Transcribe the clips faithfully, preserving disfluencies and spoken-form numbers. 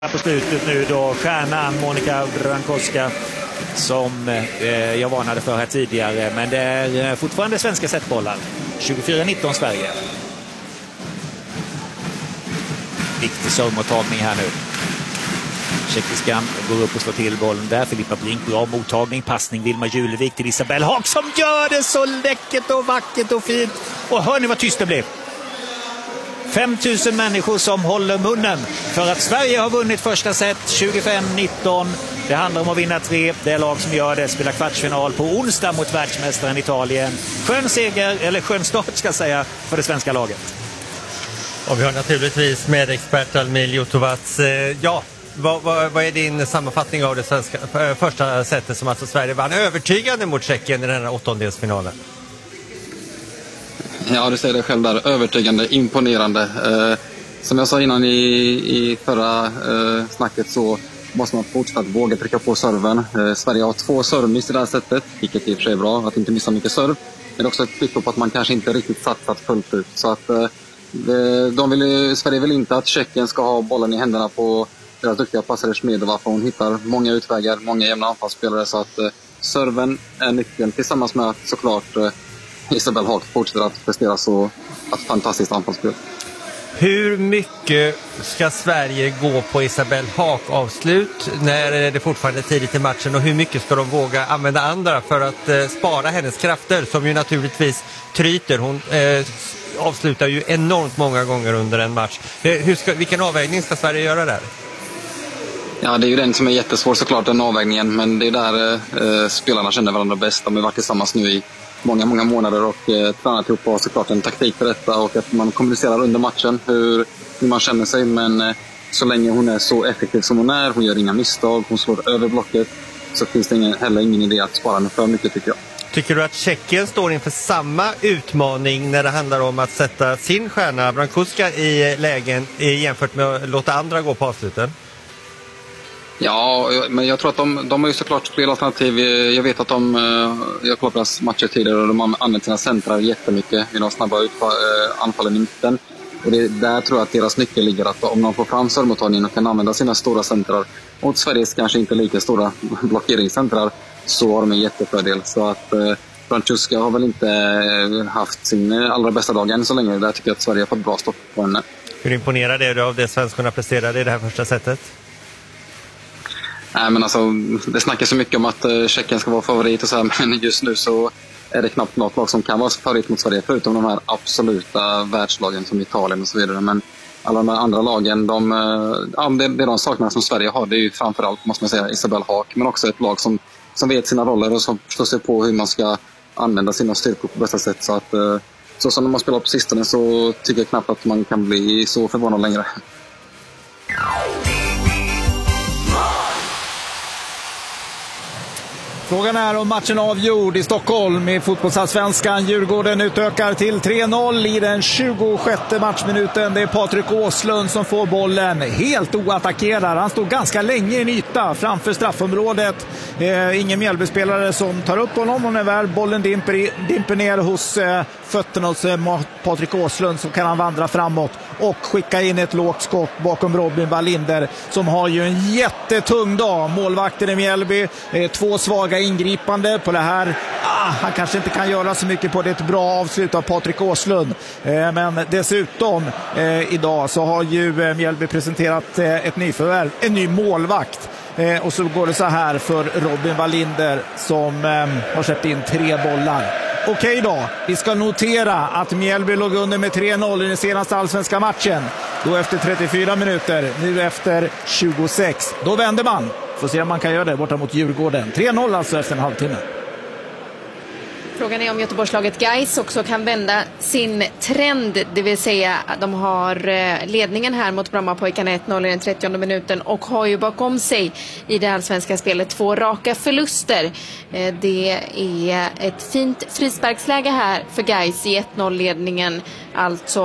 På slutet nu då stjärnan Monika Brankowska som eh, jag varnade för här tidigare, men det är fortfarande svenska setbollar. tjugofyra nitton Sverige. Viktig servemottagning här nu. Tjeckiskan går upp och slår till bollen där. Filippa Blink, bra mottagning, passning Vilma Julevik till Isabelle Haag som gör det så läckert och vackert och fint. Och hör ni vad tyst det blev. fem tusen människor som håller munnen för att Sverige har vunnit första set tjugofem nitton. Det handlar om att vinna tre. Det är lag som gör det. Spelar kvartsfinal på onsdag mot världsmästaren Italien. Skön seger, eller skön start ska jag säga, för det svenska laget. Och vi har naturligtvis med expert Almil Jotovac. Ja, vad, vad, vad är din sammanfattning av det svenska första setet som alltså Sverige vann övertygande mot Tjeckien i den här åttondelsfinalen? Ja, du säger det själv där. Övertygande, imponerande. Eh, som jag sa innan i, i förra eh, snacket så måste man fortsatt våga trycka på serven. Eh, Sverige har två servmiss i det här sättet, vilket är i och för sig bra att inte missa mycket serv. Men det är också ett kvitto på att man kanske inte riktigt satsat fullt ut. Så att eh, de vill, Sverige vill inte att Tjeckien ska ha bollen i händerna på deras duktiga passare Smedova, för hon hittar många utvägar, många jämna anfallsspelare. Så att eh, serven är nyckeln tillsammans med att såklart eh, Isabelle Haag fortsätter att prestera så ett fantastiskt anfallsspel. Hur mycket ska Sverige gå på Isabelle Haag avslut när det fortfarande är tidigt i matchen, och hur mycket ska de våga använda andra för att eh, spara hennes krafter som ju naturligtvis tryter? Hon eh, avslutar ju enormt många gånger under en match. Hur ska, vilken avvägning ska Sverige göra där? Ja, det är ju den som är jättesvår såklart, den avvägningen, men det är där eh, spelarna känner varandra bäst. De har varit tillsammans nu i många, många månader och eh, tränat ihop och såklart en taktik för detta, och att man kommunicerar under matchen hur, hur man känner sig, men eh, så länge hon är så effektiv som hon är, hon gör inga misstag, hon slår över blocket, så finns det ingen, heller ingen idé att spara henne för mycket, tycker jag. Tycker du att Tjeckien står inför samma utmaning när det handlar om att sätta sin stjärna Brankowska i lägen jämfört med att låta andra gå på avsluten? Ja, men jag tror att de, de har ju såklart fler alternativ. Jag vet att de, jag har kollat på deras matcher tidigare och de har använt sina centrar jättemycket i de snabba anfallen i mitten. Och det, där tror jag att deras nyckel ligger, att om de får fram servemottagningen och kan använda sina stora centrar mot Sveriges kanske inte lika stora blockeringscentrar, så har de en jättefördel. Så att eh, Brankowska har väl inte haft sin allra bästa dag än så länge. Där tycker jag att Sverige har fått bra stopp på henne. Hur imponerad är du av det svenskarna presterade i det här första sättet? Nej, men alltså, det snackas så mycket om att uh, Tjeckien ska vara favorit och så här, men just nu så är det knappt något lag som kan vara favorit mot Sverige, förutom de här absoluta världslagen som Italien och så vidare. Men alla de andra lagen, de, uh, ja, det, det är de sakerna som Sverige har. Det är ju framförallt, måste man säga, Isabelle Haag, men också ett lag som, som vet sina roller och som förstår sig på hur man ska använda sina styrkor på bästa sätt. Så att uh, så som de har spelat på sistone så tycker jag knappt att man kan bli så förvånad längre. Frågan är om matchen avgjord i Stockholm i fotbollsallsvenskan. Djurgården utökar till tre noll i den tjugosjätte matchminuten. Det är Patrik Åslund som får bollen helt oattackerad. Han står ganska länge i en yta framför straffområdet. Eh, ingen Mjällbyspelare som tar upp honom, och när väl bollen dimper, i, dimper ner hos eh, fötterna hos eh, Patrik Åslund, så kan han vandra framåt och skicka in ett lågt skott bakom Robin Wallinder, som har ju en jättetung dag. Målvakten i Mjällby, eh, två svaga ingripande på det här. Ah, han kanske inte kan göra så mycket på det. Ett bra avslut av Patrik Åslund. Eh, men dessutom eh, idag så har ju eh, Mjällby presenterat eh, ett nyförvärv, en ny målvakt. Eh, och så går det så här för Robin Wallinder som eh, har släppt in tre bollar. Okej då, vi ska notera att Mjällby låg under med tre noll i den senaste allsvenska matchen. Då efter trettiofyra minuter, nu efter tjugosex. Då vänder man. Får se om man kan göra det borta mot Djurgården. tre noll alltså efter en halvtimme. Frågan är om Göteborgslaget Gais också kan vända sin trend, det vill säga att de har ledningen här mot Brommapojkarna ett noll i den trettionde minuten och har ju bakom sig i det allsvenska spelet två raka förluster. Det är ett fint frisparksläge här för Gais i ett noll-ledningen, alltså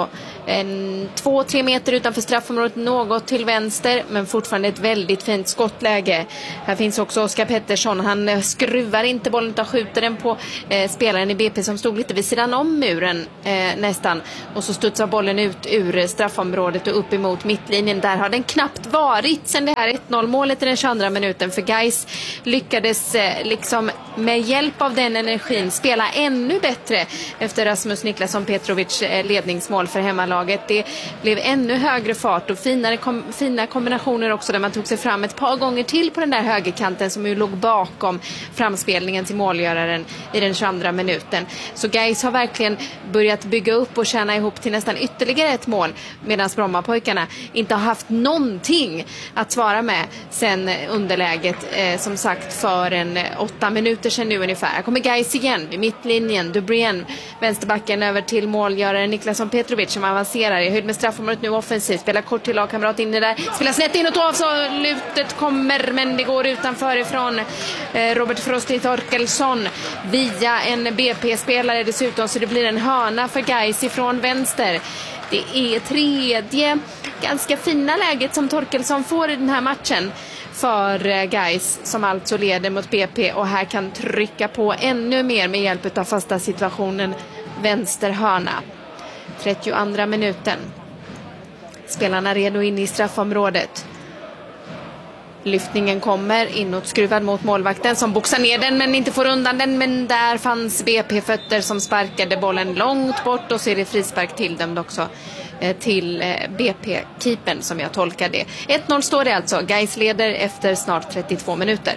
En två, tre meter utanför straffområdet, något till vänster, men fortfarande ett väldigt fint skottläge. Här finns också Oskar Pettersson. Han skruvar inte bollen utan skjuter den på eh, spelaren i B P som stod lite vid sidan om muren eh, nästan. Och så studsar bollen ut ur straffområdet och upp emot mittlinjen. Där har den knappt varit sedan det här ett noll målet i den tjugoandra minuten. För Gais lyckades eh, liksom med hjälp av den energin spela ännu bättre efter Rasmus Niklasson Petrovic eh, ledningsmål för hemmalaget. Det blev ännu högre fart och finare kom, fina kombinationer också där man tog sig fram ett par gånger till på den där högerkanten som ju låg bakom framspelningen till målgöraren i den tjugoandra minuten. Så Gais har verkligen börjat bygga upp och tjäna ihop till nästan ytterligare ett mål, medan Brommapojkarna inte har haft någonting att svara med sen underläget eh, som sagt för en eh, åtta minuter sedan nu ungefär. Här kommer Gais igen vid mittlinjen. Dubrien, vänsterbacken över till målgöraren Niklasson Petrovic som avancerar i höjd med straffområdet nu offensivt. Spelar kort till lagkamrat inne där. Spelar snett in och avslutet kommer, men det går utanför ifrån eh, Robert Frosty Torkelsson via en B P-spelare dessutom, så det blir en hörna för Gais ifrån vänster. Det är tredje ganska fina läget som Torkelsson får i den här matchen för Gais, som alltså leder mot B P och här kan trycka på ännu mer med hjälp av fasta situationen vänster hörna. trettioandra minuten. Spelarna redo in i straffområdet. Lyftningen kommer inåt skruvad mot målvakten som boxar ner den men inte får undan den, men där fanns B P-fötter som sparkade bollen långt bort och så är det frispark tilldömd också till B P-keepern som jag tolkar det. ett noll står det alltså. Gais leder efter snart trettiotvå minuter.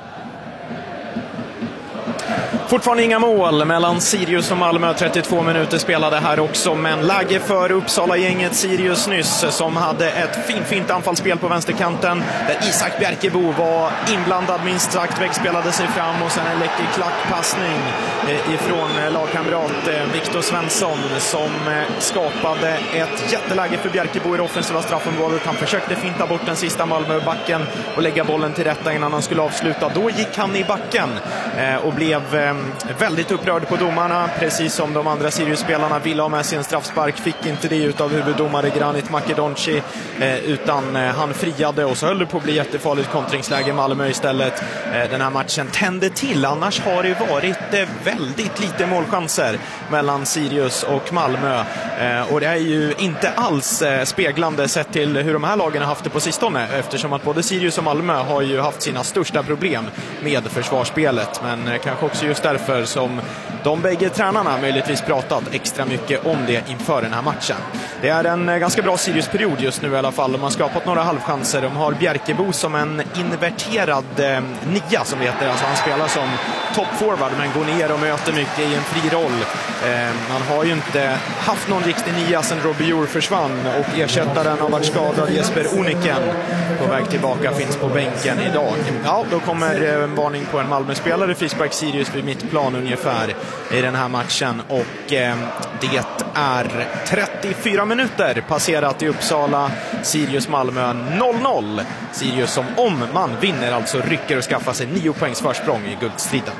Fortfarande inga mål mellan Sirius och Malmö. trettiotvå minuter spelade här också, men läge för Uppsala-gänget Sirius nyss som hade ett fint, fint anfallsspel på vänsterkanten där Isak Bjerkebo var inblandad minst sagt, vägspelade sig fram och sen en läcker klackpassning ifrån lagkamrat Viktor Svensson som skapade ett jätteläge för Bjerkebo i det offensiva straffområdet. Han försökte finta bort den sista Malmö-backen och lägga bollen till rätta innan han skulle avsluta. Då gick han i backen och blev väldigt upprörd på domarna, precis som de andra Sirius-spelarna ville ha med sig en straffspark, fick inte det utav huvuddomare Granit Makedonci utan han friade och så höll det på att bli jättefarligt kontringsläge i Malmö istället. Den här matchen tände till, annars har det varit väldigt lite målchanser mellan Sirius och Malmö och det är ju inte alls speglande sett till hur de här lagen har haft det på sistone, eftersom att både Sirius och Malmö har ju haft sina största problem med försvarsspelet, men kanske också just därför som de bägge tränarna möjligtvis pratat extra mycket om det inför den här matchen. Det är en ganska bra Sirius-period just nu i alla fall. De har skapat några halvchanser. De har Bjerkebo som en inverterad eh, nia som det heter. Alltså han spelar som toppforward men går ner och möter mycket i en fri roll. Eh, man har ju inte haft någon riktig nia sedan Robbie Jour försvann och ersättaren har varit skadad. Jesper Oniken på väg tillbaka finns på bänken idag. Ja, då kommer en varning på en Malmö-spelare, frispark Sirius vid mittplan ungefär i den här matchen och eh, det är trettiofyra minuter passerat i Uppsala. Sirius Malmö noll noll. Sirius som om man vinner alltså rycker och skaffar sig nio poängs försprång i guldstriden.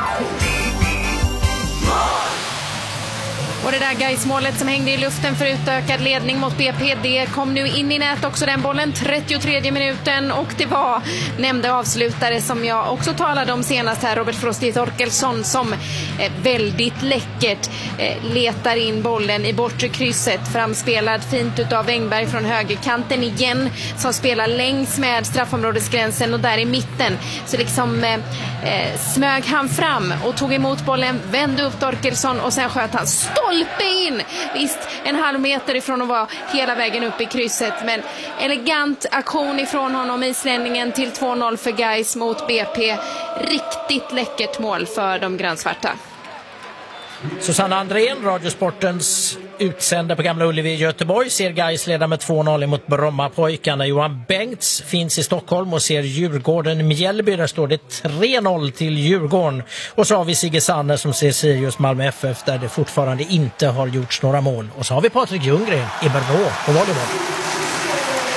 Och det där Gais-målet som hängde i luften för utökad ledning mot B P, det kom nu in i nät också den bollen, trettiotredje minuten, och det var nämnde avslutare som jag också talade om senast här, Robert Frosty Torkelsson, som eh, väldigt läckert eh, letar in bollen i bortre krysset, framspelad fint utav Engberg från högerkanten igen, som spelar längs med straffområdesgränsen och där i mitten så liksom eh, eh, smög han fram och tog emot bollen, vände upp Torkelsson och sen sköt han stolpe in. Visst, en halv meter ifrån att vara hela vägen upp i krysset, men elegant aktion ifrån honom, islänningen, till två noll för Gais mot B P. Riktigt läckert mål för de grönsvarta. Susanna Andrén, Radiosportens utsända på Gamla Ullevi i Göteborg, ser Gais leda med två noll mot Brommapojkarna. Johan Bengts finns i Stockholm och ser Djurgården Mjällby. Där står det tre noll till Djurgården. Och så har vi Sigge Sanne som ser Sirius Malmö F F där det fortfarande inte har gjorts några mål. Och så har vi Patrik Ljunggren i Brno på volleyboll.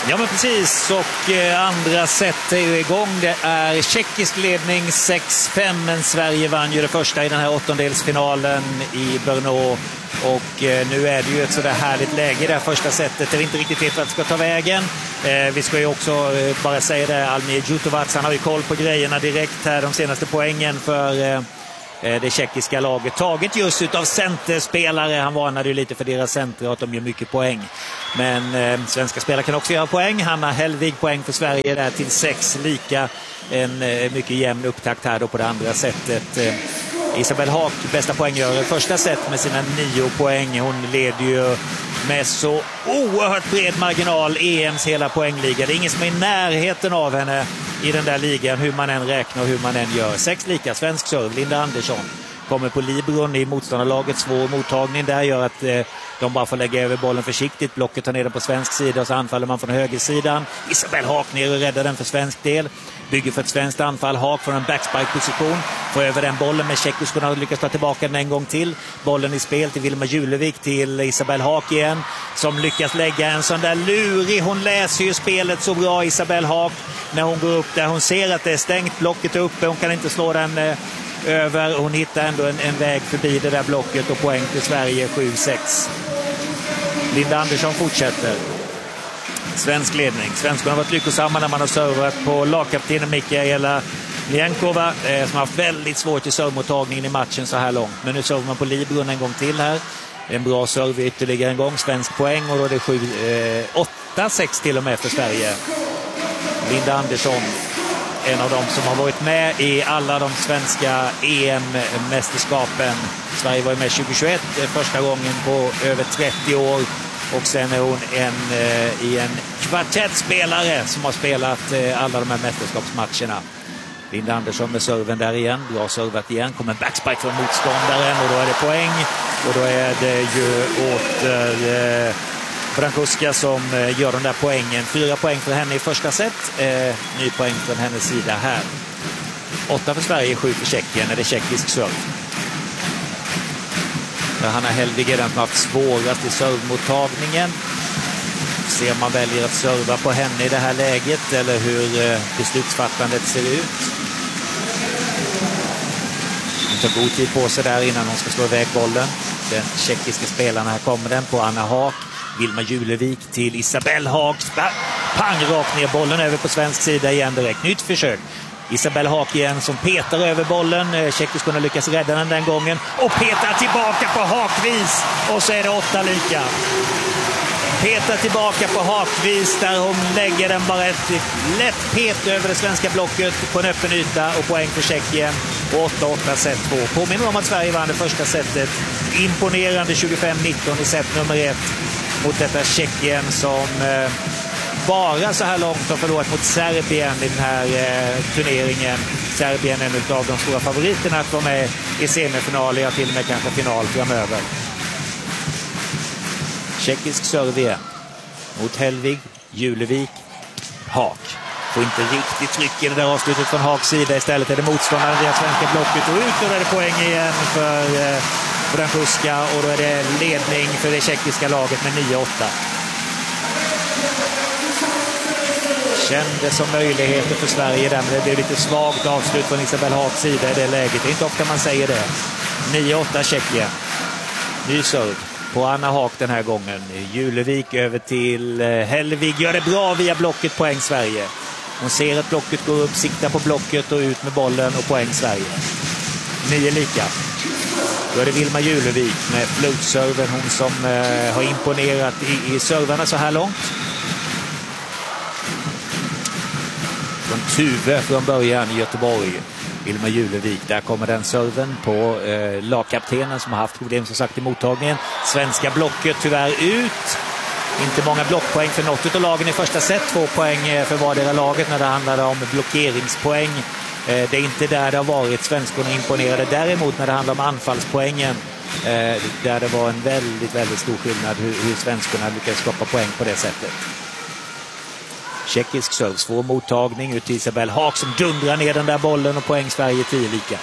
Ja men precis, och eh, andra set är ju igång. Det är tjeckisk ledning sex fem, men Sverige vann ju det första i den här åttondelsfinalen i Brno. Och eh, nu är det ju ett sådär härligt läge i det här första setet där vi inte riktigt vet vad det ska ta vägen. Eh, vi ska ju också eh, bara säga det, Almir Djutovac, han har ju koll på grejerna direkt här, de senaste poängen för eh, det tjeckiska laget. Taget just utav centerspelare. Han varnade ju lite för deras center att de gör mycket poäng. Men eh, svenska spelare kan också göra poäng. Hanna Hellvig poäng för Sverige där till sex lika. En eh, mycket jämn upptakt här då på det andra sättet. Eh, Isabelle Haak, bästa poänggörare första set med sina nio poäng. Hon leder ju med så oerhört bred marginal E M:s hela poängliga. Det är ingen som är i närheten av henne i den där ligan, hur man än räknar och hur man än gör. Sex lika, svensk serve, Linda Andersson kommer på libron i motståndarlaget. Svår mottagning där gör att eh, de bara får lägga över bollen försiktigt. Blocket tar ner den på svensk sida och så anfaller man från högersidan. Isabelle Haak ner och räddar den för svensk del. Bygger för ett svenskt anfall. Haak från en backspike-position. Får över den bollen, men Tjeckos kunde ha lyckats ta tillbaka den en gång till. Bollen i spel till Vilma Julevik, till Isabelle Haak igen. Som lyckas lägga en sån där lurig. Hon läser ju spelet så bra, Isabelle Haak. När hon går upp där, hon ser att det är stängt. Blocket är uppe, hon kan inte slå den eh, över. Hon hittar ändå en, en väg förbi det där blocket och poäng till Sverige sju sex. Linda Andersson fortsätter. Svensk ledning. Svenskarna har varit lyckosamma när man har servat på lagkaptenen Mikaela Liankova eh, som har haft väldigt svårt i servmottagningen i matchen så här långt. Men nu servar man på libron en gång till här. En bra serve ytterligare en gång. Svensk poäng och då är det sju, eh, åtta sex till och med för Sverige. Linda Andersson, en av dem som har varit med i alla de svenska E M-mästerskapen. Sverige var med tjugohundratjugoett första gången på över trettio år. Och sen är hon en, eh, i en kvartettspelare som har spelat eh, alla de här mästerskapsmatcherna. Linda Andersson med serven där igen. Bra servat igen. Kommer en backspike från motståndaren och då är det poäng. Och då är det ju åter eh, Brankuska som eh, gör den där poängen. Fyra poäng för henne i första set. Eh, ny poäng från hennes sida här. Åtta för Sverige, sju för Tjeckien. Är det tjeckisk serve. Hanna Hellvig är den som har haft svårast i servmottagningen. Se om man väljer att serva på henne i det här läget eller hur beslutsfattandet ser ut. Hon tar god tid på sig där innan hon ska slå iväg bollen. Den tjeckiska spelarna, här kommer den på Anna Haak. Vilma Julevik till Isabelle Haak. Pang, rakt ner bollen över på svensk sida igen direkt. Nytt försök. Isabelle Haak igen som petar över bollen. Tjeckos kunde lyckas rädda den den gången. Och petar tillbaka på Haakvis. Och så är det åtta lika. Petar tillbaka på Haakvis där hon lägger den bara ett lätt pet över det svenska blocket på en öppen yta. Och poäng för Tjeckien. Och åtta åtta set två. Påminner om att Sverige vann det första setet. Imponerande tjugofem nitton i set nummer ett. Mot detta Tjeckien som... Eh, bara så här långt har förlorat mot Serbien i den här eh, turneringen. Serbien är en av de stora favoriterna att vara med i semifinal, ja till och med kanske final framöver. Tjeckisk serve igen. Mot Hellvig, Julevik, Haak. Får inte riktigt tryck i det där avslutet från Haaks sida. Istället är det motståndaren i det svenska blocket och ut och då är det poäng igen för eh, Brankuska och då är det ledning för det tjeckiska laget med nio åtta. Kändes som möjligheter för Sverige där, men det blev lite svagt avslut från Isabelle Haaks sida i det läget. Det är inte ofta man säger det. nio åtta Tjeckien. Ny serve på Anna Haak den här gången. Julevik över till Hellvig. Gör det bra via blocket, poäng Sverige. Hon ser att blocket går upp, siktar på blocket och ut med bollen och poäng Sverige. Nio lika. Då är det Vilma Julevik med floatserven. Hon som eh, har imponerat i, i servarna så här långt. Från Tuve från början i Göteborg. Vilma Julevik, där kommer den serven på eh, lagkaptenen som har haft problem som sagt i mottagningen. Svenska blocket tyvärr ut. Inte många blockpoäng för något av lagen i första set. Två poäng för vardera laget när det handlade om blockeringspoäng. Eh, det är inte där det har varit. Svenskarna imponerade. Däremot när det handlar om anfallspoängen eh, där det var en väldigt, väldigt stor skillnad hur, hur svenskarna lyckades skapa poäng på det sättet. Tjeckisk serve, svår mottagning ut till Isabelle Haak som dundrar ner den där bollen och poäng Sverige tio lika.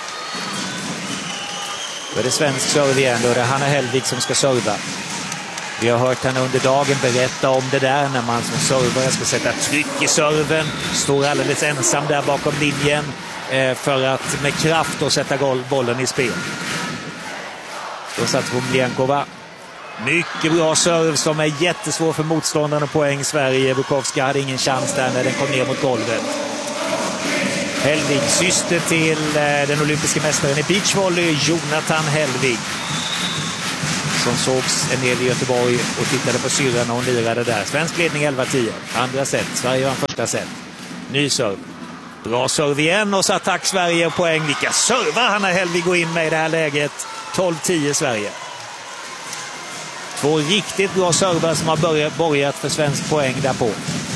Då är det svensk serve igen, då är det Hanna Hellvig som ska serva. Vi har hört henne under dagen berätta om det där när man som servare ska sätta tryck i serven. Står alldeles ensam där bakom linjen eh, för att med kraft och sätta bollen i spel. Då satt Rumljenkova. Mycket bra serv som är jättesvår för motståndarna. Poäng Sverige. Bukowska hade ingen chans där när den kom ner mot golvet. Hellvig, syster till eh, den olympiska mästaren i beachvolley, Jonathan Hellvig. Som sågs en del i Göteborg och tittade på syrran när hon lirade där. Svensk ledning elva tio. Andra set. Sverige vann första set. Ny serv. Bra serv igen och så attack Sverige och poäng. Vilka servar Hanna Hellvig går in med i det här läget. tolv tio Sverige. Två riktigt bra servar som har börjat, börjat för svensk poäng därpå.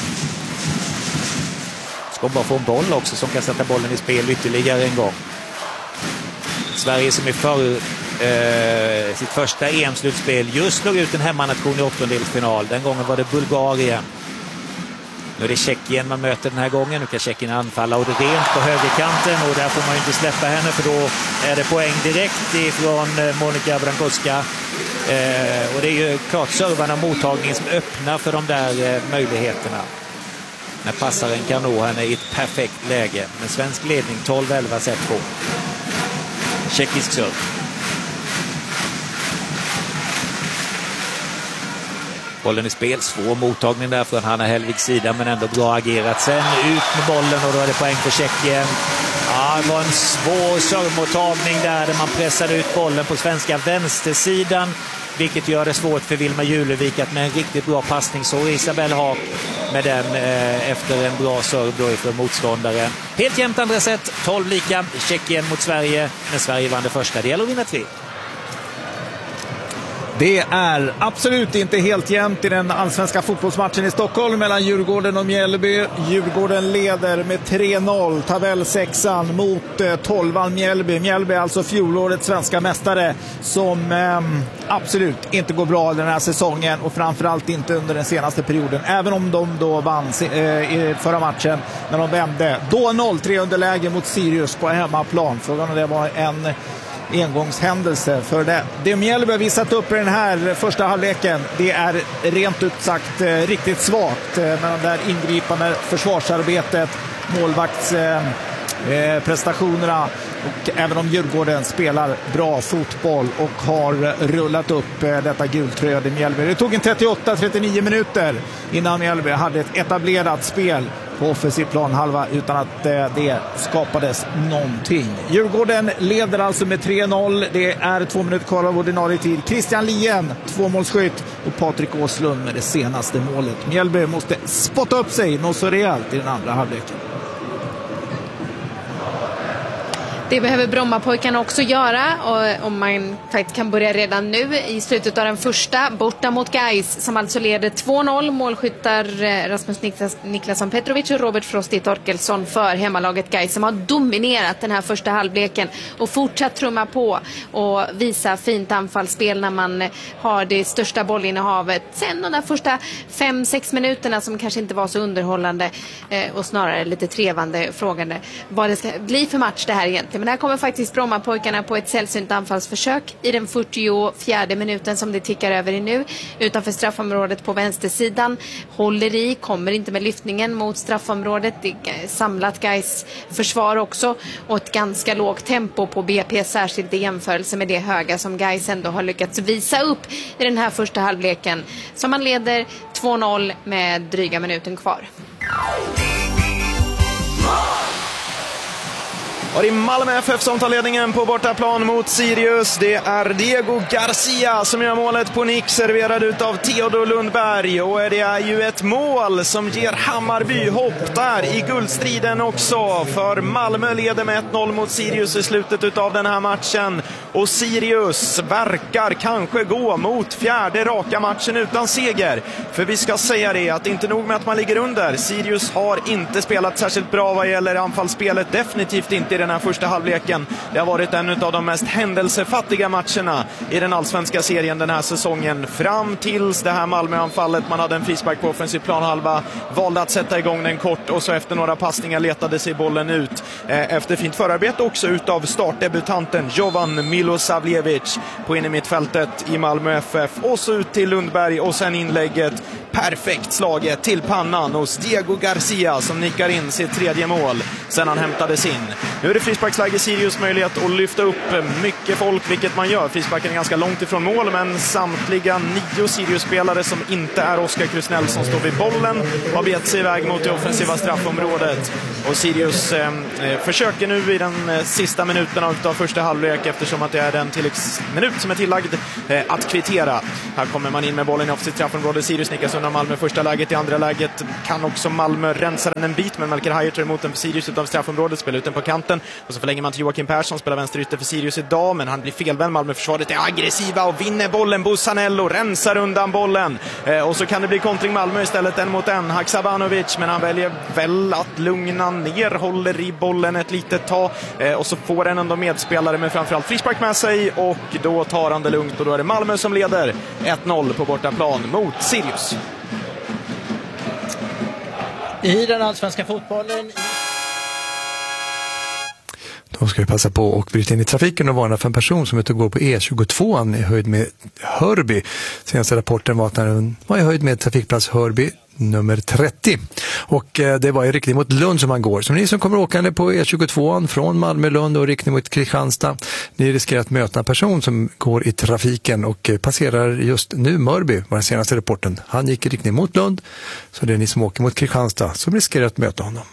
Ska bara få en boll också som kan sätta bollen i spel ytterligare en gång. Sverige som är för eh, sitt första E M-slutspel just slog ut en hemmanation i åttondelsfinal. Den gången var det Bulgarien. Nu är det Tjeckien man möter den här gången. Nu kan Tjeckien anfalla och det rent på högerkanten och där får man ju inte släppa henne för då är det poäng direkt ifrån Monika Brankowska. Eh, och det är ju klart servarna och mottagningen som öppnar för de där eh, möjligheterna. När passaren kan nå henne i ett perfekt läge. Men svensk ledning tolv elva set två. Tjeckisk serv. Bollen i spel, svår mottagning där från Hanna Hellvigs sida men ändå bra agerat. Sen ut med bollen och då är det poäng för Tjeckien. Ja, det var en svår servmottagning där, där man pressade ut bollen på svenska vänstersidan. Vilket gör det svårt för Vilma Julevik att med en riktigt bra passning så Isabel Haak med den eh, efter en bra serv då ifrån motståndaren. Helt jämnt andra set, tolv lika. Tjeckien mot Sverige, när Sverige vann det första. Det gäller att vinna tre. Det är absolut inte helt jämnt i den allsvenska fotbollsmatchen i Stockholm mellan Djurgården och Mjällby. Djurgården leder med tre noll, tabellsexan mot eh, tolvan Mjällby. Mjällby är alltså fjolårets svenska mästare som eh, absolut inte går bra den här säsongen och framförallt inte under den senaste perioden. Även om de då vann eh, i förra matchen när de vände. Då noll tre underläge mot Sirius på hemmaplan. Frågan om det var en engångshändelse för det. Det Mjällby visat upp i den här första halvleken, det är rent ut sagt eh, riktigt svagt eh, med de där ingripande försvarsarbetet, målvaktsprestationerna eh, och även om Djurgården spelar bra fotboll och har rullat upp eh, detta gultröd i Mjällby. Det tog en trettioåtta trettionio minuter innan Mjällby hade ett etablerat spel på offensiv planhalva utan att eh, det skapades någonting. Djurgården leder alltså med tre noll. Det är två minuter kvar av ordinarie tid. Christian Lien, tvåmålsskytt och Patrik Åslund med det senaste målet. Mjällby måste spotta upp sig något så rejält i den andra halvleken. Det behöver Brommapojkarna också göra och om man faktiskt kan börja redan nu i slutet av den första borta mot Gais som alltså leder två noll. Målskyttar Rasmus Niklas, Niklasson Petrovic och Robert Frosty Torkelsson för hemmalaget Gais som har dominerat den här första halvleken och fortsatt trumma på och visa fint anfallsspel när man har det största bollinnehavet. Sen de där första fem sex minuterna som kanske inte var så underhållande och snarare lite trevande frågande vad det ska bli för match det här egentligen. Men här kommer faktiskt Brommapojkarna på ett sällsynt anfallsförsök i den fyrtiofjärde minuten som det tickar över i nu. Utanför straffområdet på vänstersidan. Håller i, kommer inte med lyftningen mot straffområdet. Det är samlat Gais försvar också. Och ett ganska lågt tempo på B P, särskilt i jämförelse med det höga som Gais ändå har lyckats visa upp i den här första halvleken. Så man leder två noll med dryga minuten kvar. Och det är Malmö F F som tar ledningen på bortaplan mot Sirius. Det är Diego Garcia som gör målet på nick, serverad ut av Theodor Lundberg. Och det är ju ett mål som ger Hammarby hopp där i guldstriden också. För Malmö leder med ett noll mot Sirius i slutet av den här matchen. Och Sirius verkar kanske gå mot fjärde raka matchen utan seger. För vi ska säga det att inte nog med att man ligger under. Sirius har inte spelat särskilt bra vad gäller anfallsspelet. Definitivt inte i den här första halvleken. Det har varit en av de mest händelsefattiga matcherna i den allsvenska serien den här säsongen. Fram tills det här Malmö-anfallet, man hade en frispark på offensiv planhalva, valde att sätta igång den kort och så efter några passningar letade sig bollen ut. Efter fint förarbete också utav startdebutanten Jovan Milosavljevic på in i mittfältet i Malmö F F. Och så ut till Lundberg och sen inlägget. Perfekt slaget till pannan hos Diego Garcia som nickar in sitt tredje mål sen han hämtades in. Nu är det frisparksläge, Sirius möjlighet att lyfta upp mycket folk, vilket man gör. Frisparken är ganska långt ifrån mål, men samtliga nio Sirius-spelare som inte är Oskar Krusnell som står vid bollen har begett sig iväg mot det offensiva straffområdet. Och Sirius eh, försöker nu i den eh, sista minuten av, av första halvlek, eftersom att det är den tilläggsminut som är tillagd, eh, att kvittera. Här kommer man in med bollen i offensivt straffområde. Sirius nickas undan Malmö första läget. I andra läget kan också Malmö rensa den en bit, men Melker Hajer tar emot den för Sirius utanför straffområdet, spelar ut den på kanten och så förlänger man till Joakim Persson, spelar vänsterytter för Sirius idag, men han blir felvänd. Malmö-försvaret är aggressiva och vinner bollen. Bussanello rensar undan bollen eh, och så kan det bli kontring Malmö istället, en mot en. Haksabanovic, men han väljer väl att lugna ner, håller i bollen ett litet tag eh, och så får en ändå medspelare med framförallt frispark med sig och då tar han det lugnt och då är det Malmö som leder ett noll på bortaplan mot Sirius. I den allsvenska fotbollen. Då ska vi passa på och bryta in i trafiken och varna för en person som är ute och går på E tjugotvå i höjd med Hörby. Senaste rapporten var att han var i höjd med trafikplats Hörby nummer trettio. Och eh, det var i riktning mot Lund som han går. Så ni som kommer åkande på E tjugotvå från Malmö-Lund och riktning mot Kristianstad, ni riskerar att möta en person som går i trafiken och eh, passerar just nu Mörby, var den senaste rapporten. Han gick i riktning mot Lund, så det är ni som åker mot Kristianstad som riskerar att möta honom.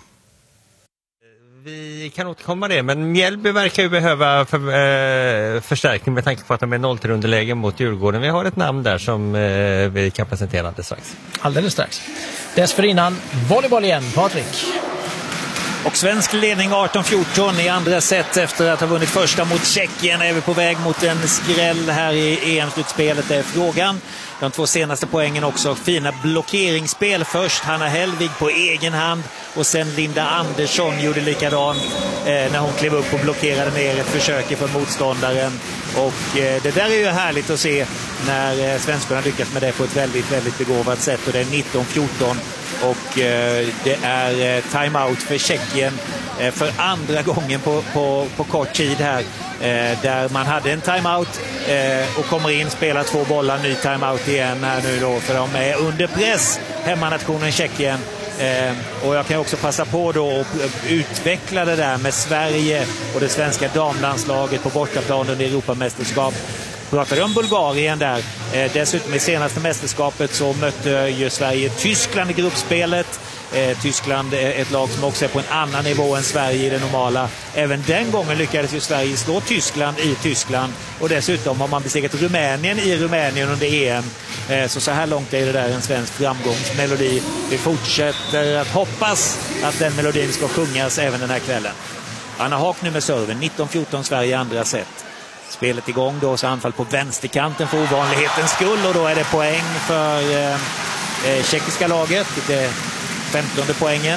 Vi kan återkomma det, men Mjällby verkar ju behöva för, eh, förstärkning med tanke på att de är noll till underläge mot Djurgården. Vi har ett namn där som eh, vi kan presentera alldeles strax. Alldeles strax. Dessförinnan, volleyboll igen, Patrik. Och svensk ledning arton fjorton i andra set efter att ha vunnit första mot Tjeckien. Är vi på väg mot en skräll här i E M-slutspelet, är frågan. De två senaste poängen också. Fina blockeringsspel. Först Hanna Hellvig på egen hand och sen Linda Andersson gjorde likadant eh, när hon klev upp och blockerade ner ett försök för motståndaren. Och eh, det där är ju härligt att se när eh, svenskarna lyckas med det på ett väldigt, väldigt begåvat sätt. Och det är nitton fjorton och eh, det är eh, timeout för Tjeckien eh, för andra gången på, på, på kort tid här. Eh, där man hade en timeout eh, och kommer in, spelar två bollar, ny timeout igen här nu då, för de är under press, hemmanationen Tjeckien. Eh, och jag kan också passa på då att utveckla det där med Sverige och det svenska damlandslaget på bortaplan under Europamästerskap. Pratade om Bulgarien där. Eh, dessutom i senaste mästerskapet så mötte ju Sverige Tyskland i gruppspelet. Eh, Tyskland är ett lag som också är på en annan nivå än Sverige i det normala. Även den gången lyckades ju Sverige slå Tyskland i Tyskland. Och dessutom har man besegrat Rumänien i Rumänien under E M. Eh, så så här långt är det där en svensk framgångsmelodi. Vi fortsätter att hoppas att den melodin ska sjungas även den här kvällen. Anna Haak nu med serven. nitton fjorton Sverige andra set. Spelet igång då, så anfall på vänsterkanten för ovanlighetens skull. Och då är det poäng för eh, eh, tjeckiska laget. Det femtonde poängen.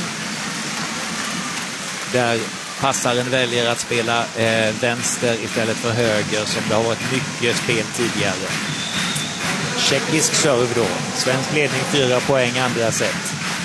Där passaren väljer att spela eh, vänster istället för höger, som det har varit mycket spel tidigare. Tjeckisk serve då. Svensk ledning fyra poäng andra set.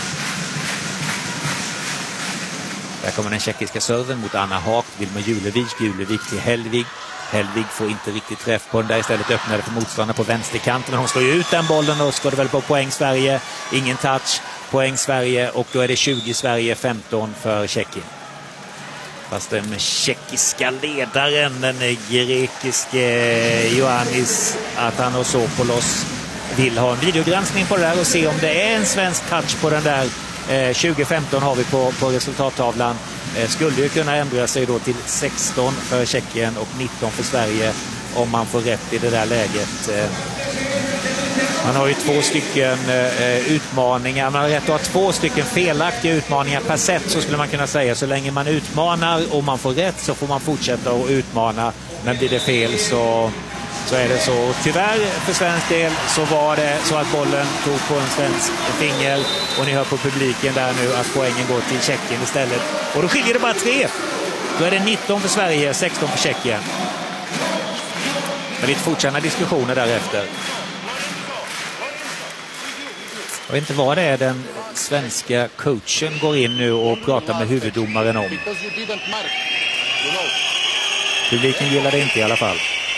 Där kommer den tjeckiska serven mot Anna Haak. Vilma Julevik. Julevik till Hellvig. Hellvig får inte riktigt träff på den där. Istället öppnade för motståndare på vänsterkanten. Men hon slår ju ut den bollen och ska det väl på poäng Sverige. Ingen touch. Poäng Sverige och då är det tjugo Sverige, femton för Tjeckien. Fast den tjeckiska ledaren, den grekiske Ioannis Athanasopoulos, vill ha en videogranskning på det där och se om det är en svensk touch på den där. Eh, tjugo femton har vi på, på resultattavlan. Eh, skulle ju kunna ändra sig då till sexton för Tjeckien och nitton för Sverige om man får rätt i det där läget. Eh, Man har ju två stycken eh, utmaningar. Man har rätt att ha två stycken felaktiga utmaningar per set, så skulle man kunna säga. Så länge man utmanar och man får rätt så får man fortsätta att utmana. Men blir det fel så, så är det så. Och tyvärr för svensk del så var det så att bollen tog på en svensk finger. Och ni hör på publiken där nu att poängen går till Tjeckien istället. Och då skiljer det bara tre. Då är det nitton för Sverige, sexton för Tjeckien. Men lite fortsatta diskussioner därefter. Jag vet inte vad det är den svenska coachen går in nu och pratar med huvuddomaren om. Publiken gillar det inte i alla fall.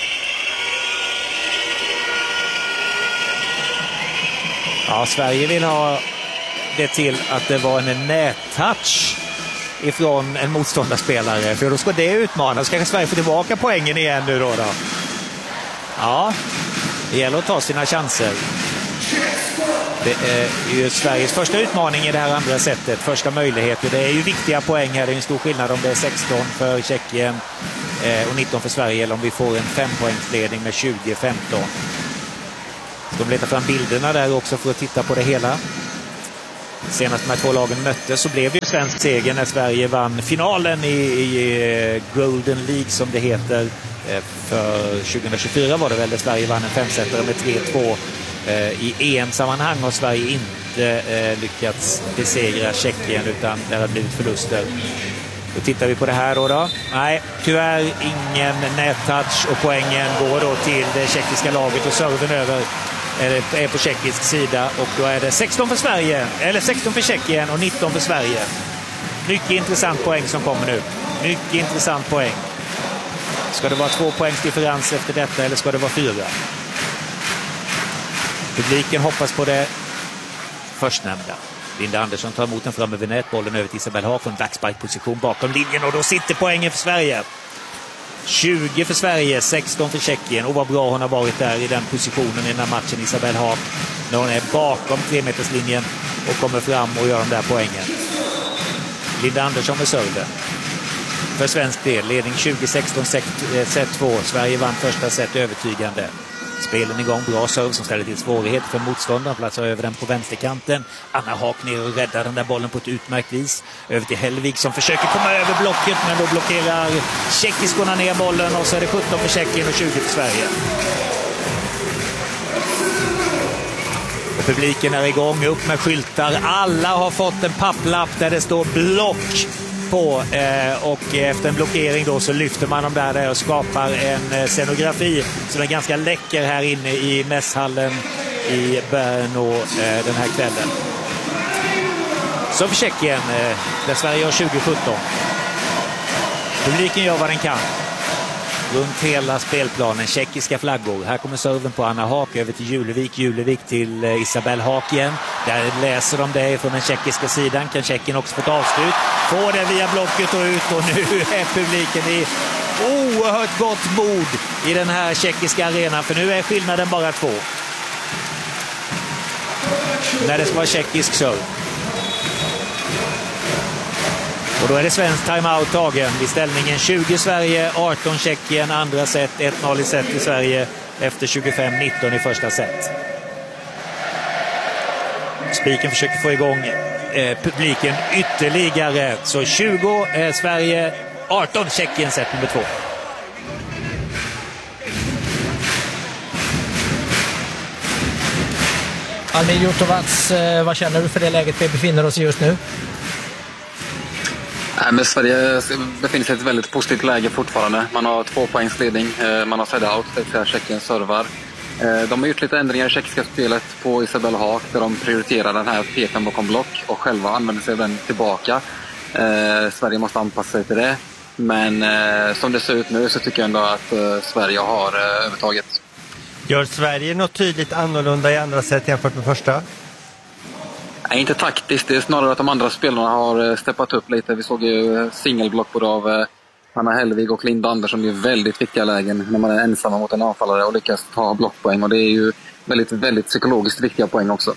Ja, Sverige vill ha det till att det var en nättouch ifrån en motståndarspelare. För då ska det utmana. Ska Sverige få tillbaka poängen igen nu då? då? Ja, det gäller att ta sina chanser. Det är ju Sveriges första utmaning i det här andra sättet. Första möjligheter. Det är ju viktiga poäng här. Det är en stor skillnad om det är sexton för Tjeckien och nitton för Sverige. Eller om vi får en fempoängsledning med tjugo femton. De letar fram bilderna där också för att titta på det hela. Senast de här två lagen möttes så blev det ju svensk seger när Sverige vann finalen i, i Golden League som det heter. För tjugohundratjugofyra var det väl där Sverige vann en femsetare med tre två. I E M-sammanhang har Sverige inte lyckats besegra Tjeckien utan det har blivit förluster. Då tittar vi på det här då. då. Nej, tyvärr ingen nättouch och poängen går då till det tjeckiska laget och serven över är på tjeckisk sida och då är det sexton för Sverige, eller sexton för Tjeckien och nitton för Sverige. Mycket intressant poäng som kommer nu. Mycket intressant poäng. Ska det vara två poängs differens efter detta eller ska det vara fyra? Publiken hoppas på det förstnämnda. Linda Andersson tar emot den fram över nätbollen över till Isabelle Haag från backspike-position bakom linjen och då sitter poängen för Sverige. tjugo för Sverige, sexton för Tjeckien och vad bra hon har varit där i den positionen i den här matchen, Isabelle Haag, när hon är bakom tremeterslinjen och kommer fram och gör de där poängen. Linda Andersson med serven. För svensk del, ledning tjugo sexton set två. Sverige vann första set övertygande. Spelen igång, bra serve som ställer till svårighet för motståndaren. Platsar över den på vänsterkanten. Anna Haag ner och räddar den där bollen på ett utmärkt vis. Över till Hellvig som försöker komma över blocket men då blockerar tjeckiskorna ner bollen och så är det sjutton för Tjeckien och tjugo för Sverige. Och publiken är igång, upp med skyltar. Alla har fått en papplapp där det står block på eh, och efter en blockering då så lyfter man dem där, där och skapar en eh, scenografi som är ganska läcker här inne i mässhallen i Brno eh, den här kvällen. Så för Tjeckien eh, där Sverige har tjugo sjutton. Publiken gör vad den kan. Runt hela spelplanen, tjeckiska flaggor. Här kommer serven på Anna Haag över till Julevik. Julevik till eh, Isabelle Haag igen. Där läser de det från den tjeckiska sidan. Kan Tjeckien också få ett avslut. Får det via blocket och ut och nu är publiken i oerhört gott mod i den här tjeckiska arenan. För nu är skillnaden bara två. När det ska vara tjeckisk serve. Och då är det svensk timeout tagen vid ställningen tjugo Sverige, arton Tjeckien, andra set, ett noll i set i Sverige efter tjugofem nitton i första set. Spiken försöker få igång eh, publiken ytterligare. Så tjugo eh, Sverige, arton Tjeckien set nummer två. Almir Jotovac, eh, vad känner du för det läget vi befinner oss i just nu? Nej, men Sverige befinner sig i ett väldigt positivt läge fortfarande. Man har två poängs ledning, man har side out, det vill säga Tjeckien servar. De har gjort lite ändringar i tjeckiska spelet på Isabelle Haag där de prioriterar den här pekan bakom block och själva använder sig av den tillbaka. Sverige måste anpassa sig till det. Men som det ser ut nu så tycker jag ändå att Sverige har övertaget. Gör Sverige något tydligt annorlunda i andra set jämfört med första? Nej, inte taktiskt. Det är snarare att de andra spelarna har steppat upp lite. Vi såg ju singelblock både av Anna Hellvig och Linda Andersson i väldigt viktiga lägen när man är ensamma mot en anfallare och lyckas ta blockpoäng. Och det är ju väldigt, väldigt psykologiskt viktiga poäng också.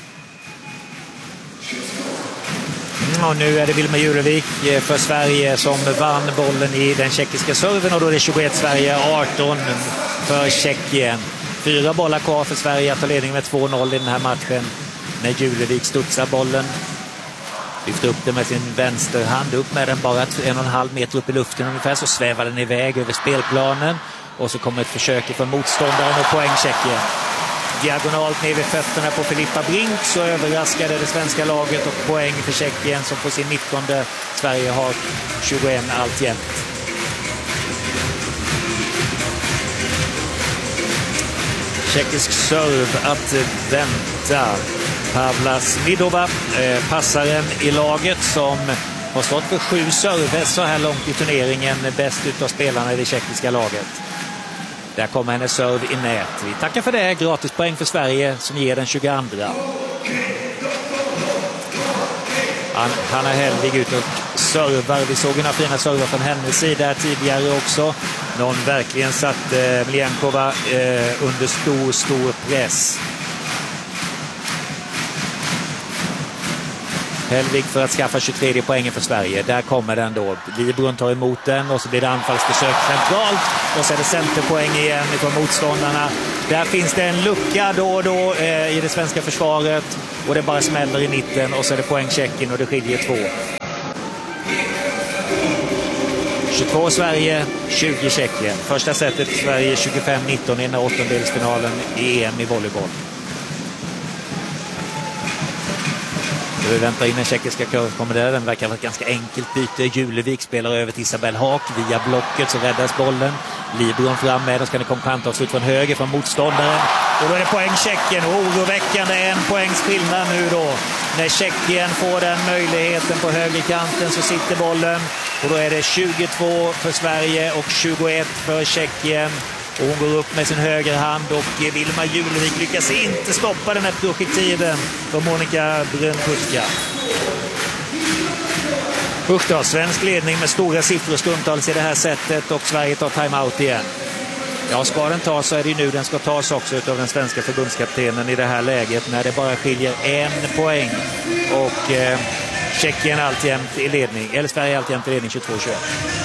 Och nu är det Vilma Julevik för Sverige som vann bollen i den tjeckiska serven och då är det tjugoett Sverige, arton för Tjeckien. Fyra bollar kvar för Sverige att ta ledning med två noll i den här matchen. När Julevik studsar bollen, lyfter upp den med sin vänsterhand, upp med den bara en och en halv meter upp i luften ungefär, så svävar den iväg över spelplanen och så kommer ett försök från motståndaren och poäng Tjeckien. diagonalt ner vid fötterna på Filippa Brink, så överraskade det svenska laget och poäng för Tjeckien som på sin nittonde. Sverige har tjugoett alltjämt. Tjeckisk serv att vänta. Pavla Smidova, eh, passaren i laget som har stått för sju server så här långt i turneringen, bäst utav spelarna i det tjeckiska laget. Där kommer hennes serv i nät. Vi tackar för det. Gratis poäng för Sverige som ger den tjugoandra. Hanna Hellvig ut och servar. Vi såg några fina servar från hennes sida tidigare också. Någon verkligen satt eh, Mljenkova eh, under stor, stor press. Hellvig för att skaffa tjugotredje poängen för Sverige. Där kommer den då. Librun tar emot den och så blir det anfallsförsök centralt. Och så är det centerpoäng igen från motståndarna. Där finns det en lucka då och då eh, i det svenska försvaret. Och det bara smäller i mitten och så är det poäng Tjeckien och det skiljer två. tjugotvå Sverige, tjugo Tjeckien. Första setet Sverige tjugofem nitton i den åttondelsfinalen i E M i volleyboll. Vi väntar in den tjeckiska kurv, kommer där. Den verkar vara ett ganska enkelt byte. Julevik spelar över till Isabelle Haak. Via blocket så räddas bollen. Libron fram med. Då ska det komma kantavslut från höger från motståndaren. Och då är det poäng Tjeckien. Oroväckande en poängs skillnad nu då. När Tjeckien får den möjligheten på högerkanten så sitter bollen. Och då är det tjugotvå för Sverige och tjugoett för Tjeckien. Och hon går upp med sin högerhand och Vilma Julevik lyckas inte stoppa den här projektilen för Monika Brunkuska. Usch då, svensk ledning med stora siffror stundtals i det här sättet och Sverige tar timeout igen. Ja, ska den tas så är det nu den ska tas också av den svenska förbundskaptenen i det här läget när det bara skiljer en poäng. Och eh, Tjeckien alltjämt i ledning, eller Sverige alltjämt i ledning tjugotvå tjugoett.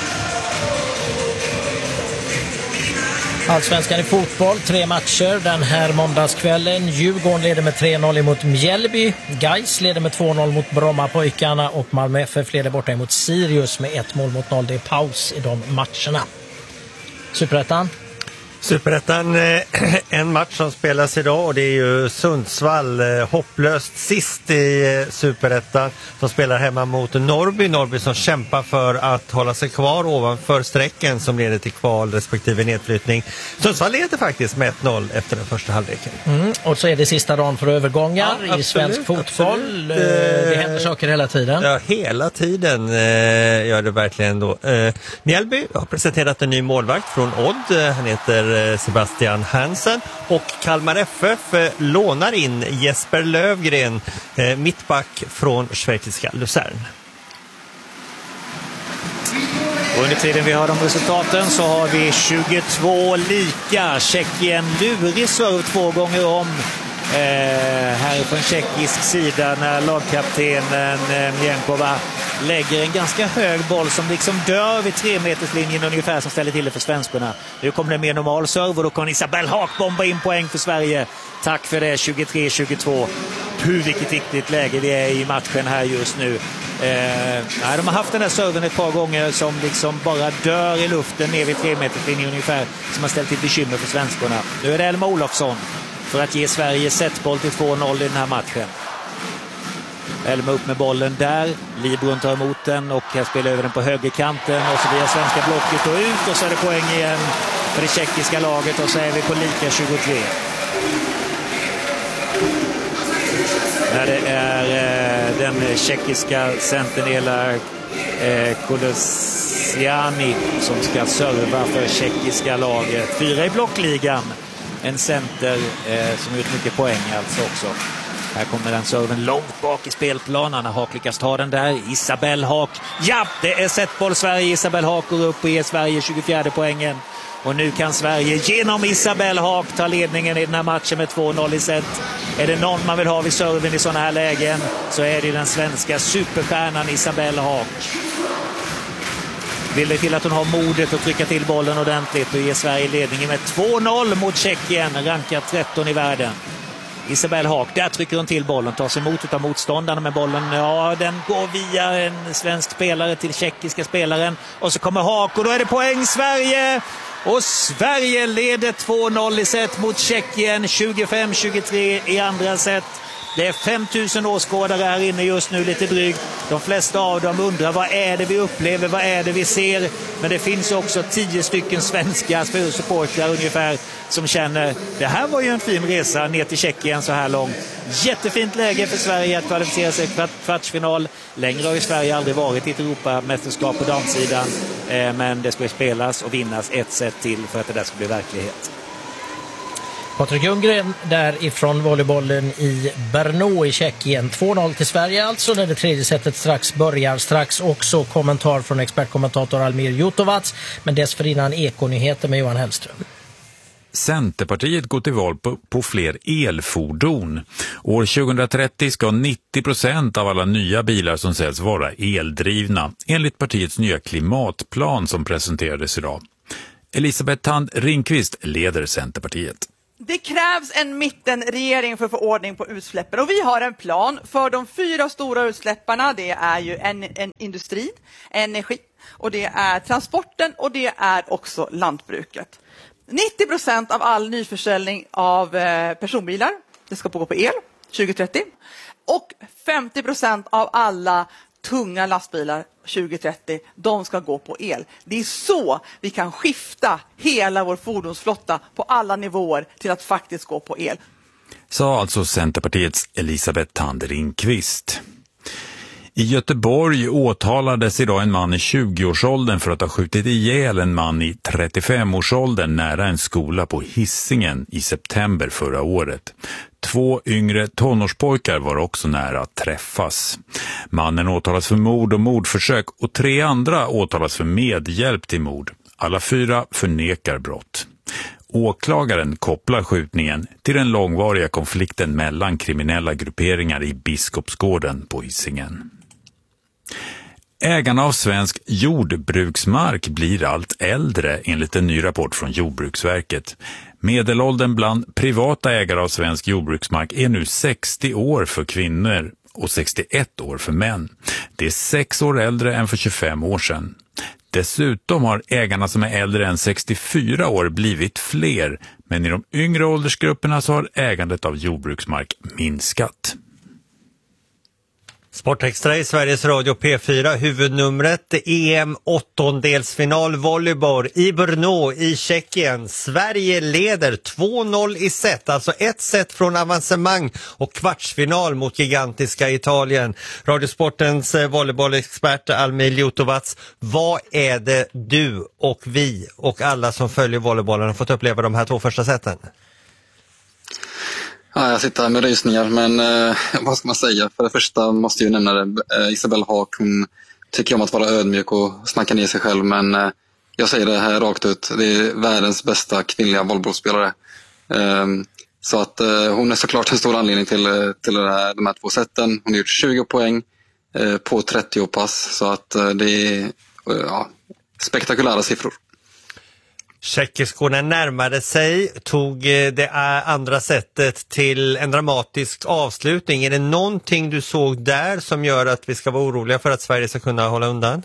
Allsvenskan i fotboll, tre matcher den här måndagskvällen. Djurgården leder med tre noll mot Mjällby. Gais leder med två noll mot Brommapojkarna och Malmö F F leder borta mot Sirius med ett mål mot noll. Det är paus i de matcherna. Superettan. Superettan, en match som spelas idag och det är ju Sundsvall, hopplöst sist i Superettan, som spelar hemma mot Norrby. Norrby som kämpar för att hålla sig kvar ovanför strecken som leder till kval respektive nedflyttning. Sundsvall leder faktiskt med ett noll efter den första halvleken. Mm, och så är det sista dagen för övergångar ja, absolut, i svensk fotboll. Absolut. Det händer saker hela tiden. Ja, hela tiden eh, gör det verkligen då. Eh, Mjällby har presenterat en ny målvakt från Odd. Han heter Sebastian Hansen och Kalmar F F lånar in Jesper Lövgren, eh, mittback från schweiziska Luzern. Och under tiden vi har de resultaten så har vi tjugotvå lika. Tjeckien lurig serv två gånger om eh, här från tjeckisk sida när lagkaptenen eh, Mljenkova lägger en ganska hög boll som liksom dör vid tre meterslinjen ungefär, som ställer till det för svenskarna. Nu kommer det mer normal serv och då kan Isabelle Haak bomba in poäng för Sverige. Tack för det, tjugotre tjugotvå. Hur vilket viktigt läge det är i matchen här just nu. Eh, nej, de har haft den här serven ett par gånger som liksom bara dör i luften ner vid tre meterslinjen ungefär, som har ställt till bekymmer för svenskarna. Nu är det Elma Olofsson för att ge Sverige setboll till två noll i den här matchen. Elma upp med bollen där. Librun tar emot den och här spelar över den på högerkanten och så via svenska blocket och ut och så är det poäng igen för det tjeckiska laget och så är vi på lika tjugotre. När det är eh, den tjeckiska centern Ela eh, Kolosiani som ska serva för tjeckiska laget. Fyra i blockligan. En center eh, som gjort mycket poäng alltså också. Här kommer den serven långt bak i spelplanen. Haak lyckas ta den där. Isabelle Haak. Ja, det är setboll Sverige. Isabelle Haak går upp och ger Sverige tjugofjärde poängen. Och nu kan Sverige genom Isabelle Haak ta ledningen i den här matchen med två noll i set. Är det någon man vill ha vid serven i sådana här lägen så är det den svenska superstjärnan Isabelle Haak. Vill det till att hon har modet att trycka till bollen ordentligt och ge Sverige ledningen med två noll mot Tjeckien, rankat tretton i världen. Isabelle Haak, där trycker hon till bollen, tar sig emot av motståndarna med bollen. Ja, den går via en svensk spelare till tjeckiska spelaren. Och så kommer Haak och då är det poäng Sverige. Och Sverige leder två noll i set mot Tjeckien, tjugofem tjugotre i andra set. Det är fem tusen åskådare här inne just nu, lite drygt. De flesta av dem undrar vad är det vi upplever, vad är det vi ser. Men det finns också tio stycken svenska supportrar ungefär som känner det här var ju en fin resa ner till Tjeckien så här långt. Jättefint läge för Sverige att kvalificera sig till kvartsfinal. Längre har ju Sverige aldrig varit i ett Europamästerskap på damsidan. Men det ska spelas och vinnas ett set till för att det där ska bli verklighet. Patrik Ljunggren därifrån volleybollen i Brno i Tjeckien. två noll till Sverige alltså när det tredje setet strax börjar. Strax också kommentar från expertkommentator Almir Jutovac. Men dessförinnan Ekonyheter med Johan Hellström. Centerpartiet går till val på, på fler elfordon. År tjugohundratrettio ska nittio procent av alla nya bilar som säljs vara eldrivna, enligt partiets nya klimatplan som presenterades idag. Elisabeth Thand Ringqvist leder Centerpartiet. Det krävs en mittenregering för att få ordning på utsläppen och vi har en plan för de fyra stora utsläpparna. Det är ju en, en industri, energi och det är transporten och det är också lantbruket. nittio procent av all nyförsäljning av eh, personbilar, det ska gå på el tjugohundratrettio och femtio procent av alla tunga lastbilar tjugohundratrettio, de ska gå på el. Det är så vi kan skifta hela vår fordonsflotta på alla nivåer till att faktiskt gå på el. Sa alltså Centerpartiets Elisabeth Thand Ringqvist. I Göteborg åtalades idag en man i tjugoårsåldern för att ha skjutit ihjäl en man i trettiofemårsåldern nära en skola på Hisingen i september förra året. Två yngre tonårspojkar var också nära att träffas. Mannen åtalas för mord och mordförsök och tre andra åtalas för medhjälp till mord. Alla fyra förnekar brott. Åklagaren kopplar skjutningen till den långvariga konflikten mellan kriminella grupperingar i Biskopsgården på Hisingen. Ägarna av svensk jordbruksmark blir allt äldre enligt en ny rapport från Jordbruksverket. Medelåldern bland privata ägare av svensk jordbruksmark är nu sextio år för kvinnor och sextioett år för män. Det är sex år äldre än för tjugofem år sedan. Dessutom har ägarna som är äldre än sextiofyra år blivit fler, men i de yngre åldersgrupperna så har ägandet av jordbruksmark minskat. Sportextra i Sveriges Radio P fyra, huvudnumret E M åttondelsfinal volleyboll i Brno i Tjeckien. Sverige leder två noll i set, alltså ett set från avancemang och kvartsfinal mot gigantiska Italien. Radiosportens volleybollexpert Almir Jutovac, vad är det du och vi och alla som följer volleybollen har fått uppleva de här två första seten? Ja, jag sitter här med rysningar, men eh, vad ska man säga? För det första måste jag nämna det. Eh, Isabelle Haak, hon tycker om att vara ödmjuk och snacka ner sig själv, men eh, jag säger det här rakt ut. Det är världens bästa kvinnliga volleybollspelare. Eh, så att eh, hon är såklart en stor anledning till, till det här, de här två sätten. Hon har gjort tjugo poäng eh, på trettio pass, så att eh, det är eh, ja, spektakulära siffror. Tjeckiskorna närmade sig, tog det andra sättet till en dramatisk avslutning. Är det någonting du såg där som gör att vi ska vara oroliga för att Sverige ska kunna hålla undan?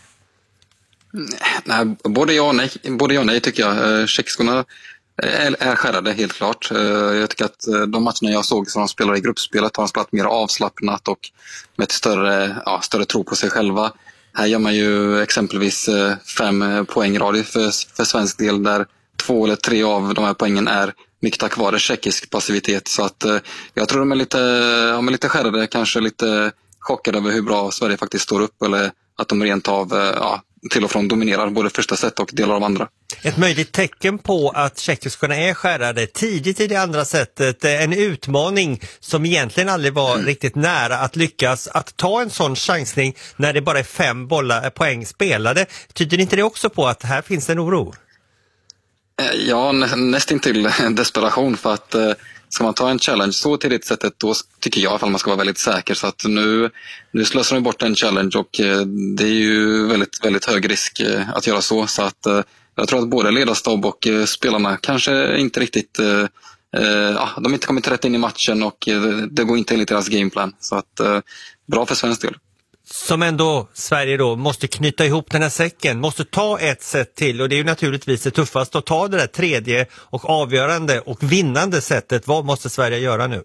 Nej, både ja och nej, både ja och nej tycker jag. Tjeckiskorna är, är skärrade helt klart. Jag tycker att de matcherna jag såg som de spelar i gruppspelet har de spelat mer avslappnat och med ett större, ja, större tro på sig själva. Här gör man ju exempelvis fem poäng radie för, för svensk del där två eller tre av de här poängen är mycket tack vare tjeckisk passivitet. Så att jag tror de är lite, de är lite skärrade, kanske lite chockade över hur bra Sverige faktiskt står upp eller att de rent av ja, till och från dominerar både första set och delar av andra. Ett möjligt tecken på att tjeckiskorna är skärrade tidigt i det andra sättet, en utmaning som egentligen aldrig var mm. riktigt nära att lyckas, att ta en sån chansning när det bara är fem bollar, poäng spelade. Tyder inte det också på att här finns en oro? Ja, nä, nästintill desperation, för att eh, ska man ta en challenge så till det sättet, då tycker jag att man ska vara väldigt säker. Så att nu, nu slösar de bort en challenge och eh, det är ju väldigt, väldigt hög risk eh, att göra så. Så att eh, jag tror att både ledarstab och eh, spelarna kanske inte riktigt eh, eh, de har inte kommit rätt in i matchen och eh, det går inte enligt deras gameplan. Så att eh, bra för svensk del. som ändå Sverige då måste knyta ihop den här säcken, måste ta ett set till, och det är ju naturligtvis det tuffaste att ta det där tredje och avgörande och vinnande sättet. Vad måste Sverige göra nu?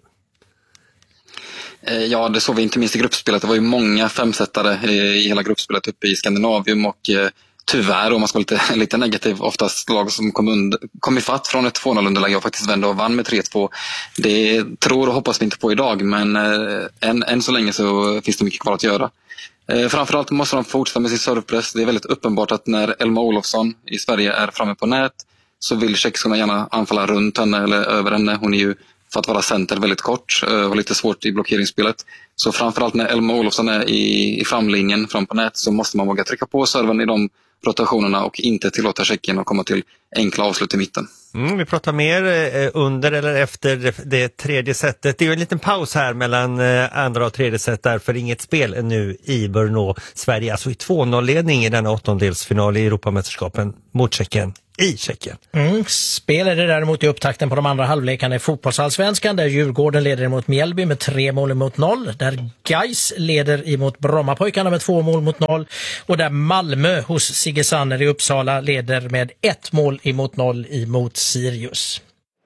Ja, det såg vi inte minst i gruppspelet. Det var ju många femsättare i hela gruppspelet uppe i Skandinavium och tyvärr, om man ska vara lite, lite negativ, oftast lag som kom, under, kom ifatt från ett två noll underläge och faktiskt vände och vann med tre två. Det tror och hoppas vi inte på idag, men än, än så länge så finns det mycket kvar att göra. Eh, framförallt måste de fortsätta med sin servepress. Det är väldigt uppenbart att när Elma Olofsson i Sverige är framme på nät så vill tjeckisarna gärna anfalla runt henne eller över henne. Hon är ju, för att vara center, väldigt kort och eh, lite svårt i blockeringsspelet. Så framförallt när Elma Olofsson är i, i framlinjen fram på nät så måste man våga trycka på serven i de rotationerna och inte tillåta Tjeckien att komma till enkla avslut i mitten. Mm, vi pratar mer eh, under eller efter det, det tredje sättet. Det är ju en liten paus här mellan eh, andra och tredje set, därför inget spel nu i Brno. Sverige alltså i två noll-ledning i denna åttondelsfinal i Europamästerskapen mot Tjeckien i Tjeckien. Mm, spel är det däremot i upptakten på de andra halvlekarna i fotbollsallsvenskan, där Djurgården leder emot Mjällby med tre mål mot noll, där Gais leder emot Brommapojkarna med två mål mot noll, och där Malmö hos Sigge Sanner i Uppsala leder med ett mål emot noll emot Sirius.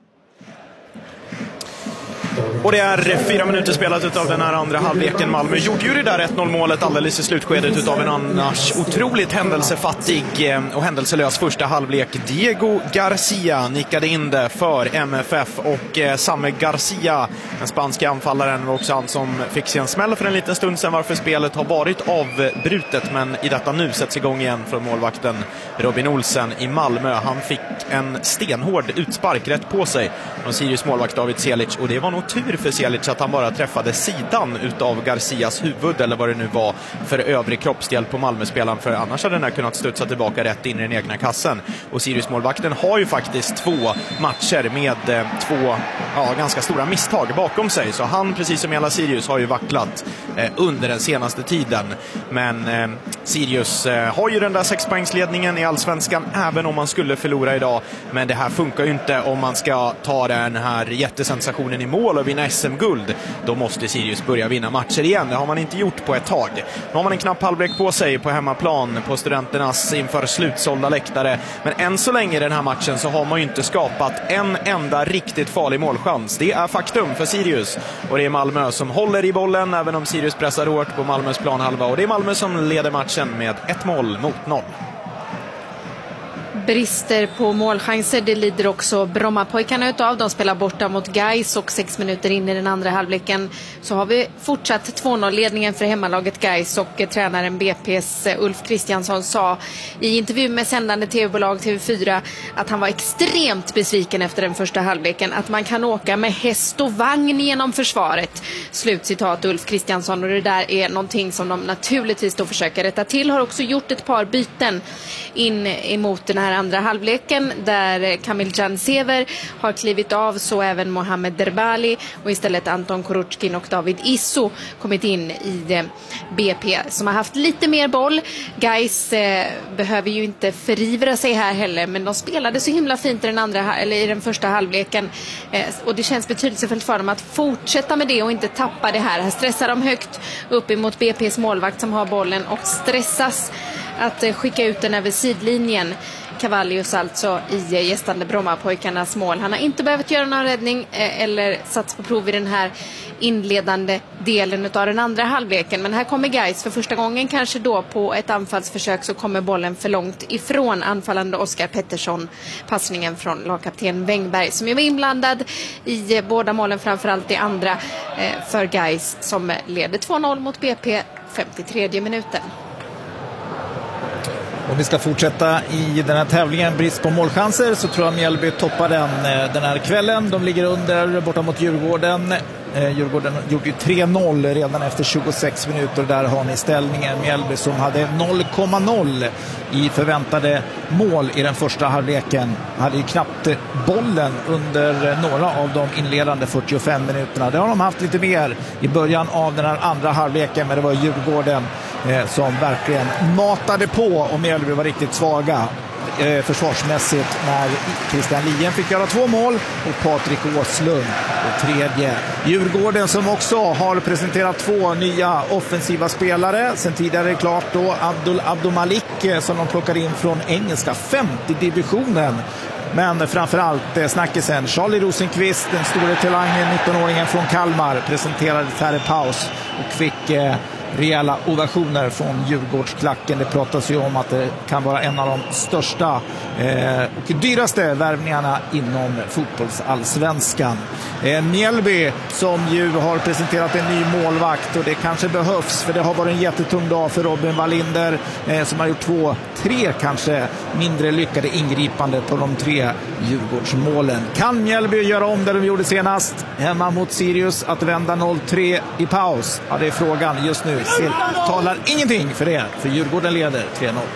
Och det är fyra minuter spelat utav den här andra halvleken. Malmö gjorde ju det där ett noll målet alldeles i slutskedet utav en annars otroligt händelsefattig och händelselös första halvlek. Diego Garcia nickade in det för M F F, och samme Garcia, den spanska anfallaren, var också han som fick sig en smäll för en liten stund sedan, varför spelet har varit avbrutet, men i detta nu sätts igång igen för målvakten Robin Olsen i Malmö. Han fick en stenhård utspark rätt på sig från Sirius målvakt David Selic, och det var nog tur för Selic att han bara träffade sidan utav Garcias huvud, eller vad det nu var för övrig kroppsdel på Malmöspelaren, för annars hade den här kunnat studsa tillbaka rätt in i den egna kassen. Och Sirius målvakten har ju faktiskt två matcher med eh, två ja, ganska stora misstag bakom sig, så han, precis som hela Sirius, har ju vacklat eh, under den senaste tiden. Men eh, Sirius eh, har ju den där sexpoängsledningen i Allsvenskan även om man skulle förlora idag, men det här funkar ju inte om man ska ta den här jättesensationen i mål och vinna S M-guld. Då måste Sirius börja vinna matcher igen. Det har man inte gjort på ett tag. Nu har man en knapp halvlek på sig på hemmaplan på Studenternas inför slutsålda läktare, men än så länge i den här matchen så har man ju inte skapat en enda riktigt farlig målchans. Det är faktum för Sirius, och det är Malmö som håller i bollen även om Sirius pressar hårt på Malmös planhalva, och det är Malmö som leder matchen med ett mål mot noll. Brister på målchanser, det lider också Brommapojkarna utav. De spelar borta mot Gais, och sex minuter in i den andra halvleken så har vi fortsatt två noll-ledningen för hemmalaget Gais, och tränaren B P:s Ulf Kristiansson sa i intervju med sändande tv-bolag T V fyra att han var extremt besviken efter den första halvleken, att man kan åka med häst och vagn genom försvaret. Slutcitat Ulf Kristiansson, och det där är någonting som de naturligtvis då försöker rätta till. Har också gjort ett par byten in emot den här andra halvleken, där Kamil Jansever har klivit av, så även Mohamed Derbali, och istället Anton Kuruchkin och David Isso kommit in i B P, som har haft lite mer boll. Gais eh, behöver ju inte förivra sig här heller, men de spelade så himla fint i den, andra, eller i den första halvleken, eh, och det känns betydelsefullt för dem att fortsätta med det och inte tappa det här. Här stressar de högt upp emot B P:s målvakt som har bollen, och stressas att eh, skicka ut den över sidlinjen. Cavallius alltså i gästande Brommapojkarnas mål. Han har inte behövt göra någon räddning eh, eller sats på prov i den här inledande delen av den andra halvleken. Men här kommer Gais för första gången kanske då på ett anfallsförsök, så kommer bollen för långt ifrån anfallande Oskar Pettersson. Passningen från lagkapten Wängberg, som ju var inblandad i eh, båda målen, framförallt i andra eh, för Gais, som leder två noll mot B P femtiotredje minuten. Om vi ska fortsätta i den här tävlingen, brist på målchanser, så tror jag Mjällby toppar den den här kvällen. De ligger under borta mot Djurgården. Eh, Djurgården gjorde ju tre noll redan efter tjugosex minuter. Där har ni ställningen. Mjällby som hade noll komma noll i förväntade mål i den första halvleken hade ju knappt bollen under några av de inledande fyrtiofem minuterna. Det har de haft lite mer i början av den här andra halvleken, men det var Djurgården eh, som verkligen matade på, och Mjällby var riktigt svaga. eh, försvarsmässigt när Christian Lien fick göra två mål och Patrik Åslund och tredje. Djurgården som också har presenterat två nya offensiva spelare. Sen tidigare är det klart då Abdul Abdumalik som de plockar in från engelska femte divisionen. Men framförallt eh, snackisen Charlie Rosenqvist, den stora talangen, nittonåringen från Kalmar, presenterades här i paus och fick eh, rejäla ovationer från Djurgårdsklacken. Det pratas ju om att det kan vara en av de största eh, och dyraste värvningarna inom fotbollsallsvenskan. Eh, Mjällby som ju har presenterat en ny målvakt, och det kanske behövs, för det har varit en jättetung dag för Robin Wallinder eh, som har gjort två, tre kanske mindre lyckade ingripande på de tre Djurgårdsmålen. Kan Mjällby göra om det de gjorde senast hemma mot Sirius, att vända noll tre i paus? Ja, det är frågan just nu. Det talar ingenting för det, för Djurgården leder tre noll.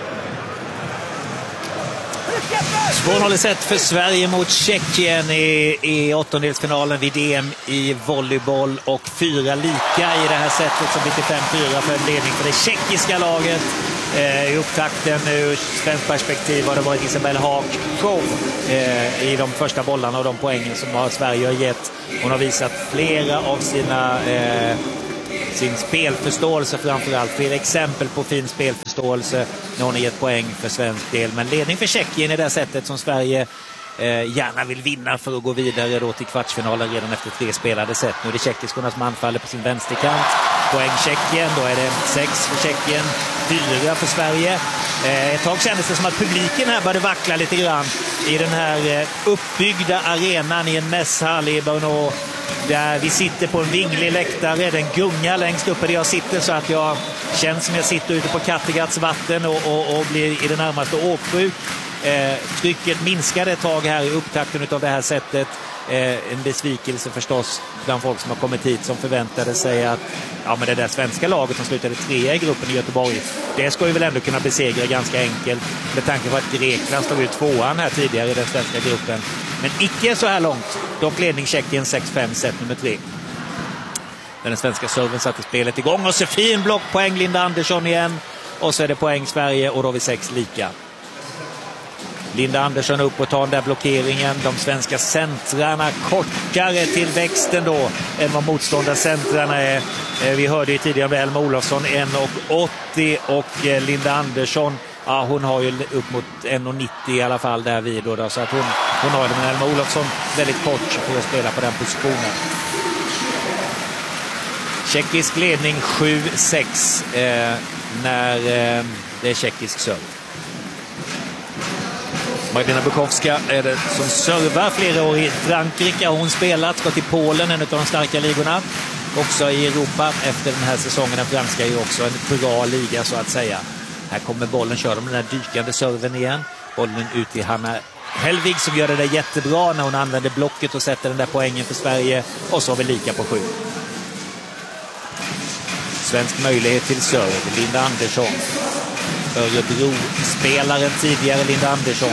två noll set för Sverige mot Tjeckien i, i åttondelsfinalen vid D M i volleyboll, och fyra lika i det här setet som blir till fem fyra för en ledning för det tjeckiska laget. Eh, I upptakten ur svensk perspektiv har det varit Isabelle Haak show eh, i de första bollarna och de poängen som har Sverige har gett. Hon har visat flera av sina eh, sin spelförståelse, framförallt fler exempel på fin spelförståelse när hon har gett poäng för svensk del. Men ledning för Tjeckien i det sättet som Sverige eh, gärna vill vinna för att gå vidare då till kvartsfinalen redan efter tre spelade set. Nu är det tjeckiskorna som anfaller på sin vänsterkant. Poäng Tjeckien, då är det sex för Tjeckien, fyra för Sverige. Eh, ett tag kändes det som att publiken här började vackla lite grann i den här eh, uppbyggda arenan i en mässhall i Brno, där vi sitter på en vinglig läktare. Den gungar längst uppe där jag sitter, så att jag känns som jag sitter ute på Kattegats vatten och, och, och blir i det närmaste åksjuk. Eh, trycket minskade ett tag här i upptakten av det här sättet. Eh, en besvikelse förstås bland folk som har kommit hit, som förväntade sig att ja, men det där svenska laget som slutade trea i gruppen i Göteborg, det ska ju väl ändå kunna besegra ganska enkelt, med tanke på att Grekland stod ut tvåan här tidigare i den svenska gruppen. Men icke så här långt. Dock ledning Tjeckien sex fem set nummer tre. Den svenska serven satte spelet igång, och så fin blockpoäng Linda Andersson igen, och så är det poäng Sverige, och då har vi sex lika. Linda Andersson upp och tar den där blockeringen. De svenska centrarna kortare till växten då än vad motståndarcentrarna är. Vi hörde ju tidigare med Elma Olofsson en åttio, och Linda Andersson, ja, hon har ju upp mot en nittio i alla fall där vid då, då, så att hon, hon har det, men Elma Olofsson väldigt kort för att spela på den positionen. Tjeckisk ledning sju sex eh, när eh, det är tjeckisk serv. Magdalena Bukowska är det som servar flera år i Frankrike. Hon spelat, ska till Polen, en av de starka ligorna. Också i Europa efter den här säsongen. Den franska är ju också en bra liga så att säga. Här kommer bollen, kör de den här dykande serven igen. Bollen ut till Hanna Helvig som gör det där jättebra när hon använder blocket och sätter den där poängen för Sverige. Och så har vi lika på sju. Svensk möjlighet till serv, Linda Andersson. Örebro-spelaren tidigare, Linda Andersson.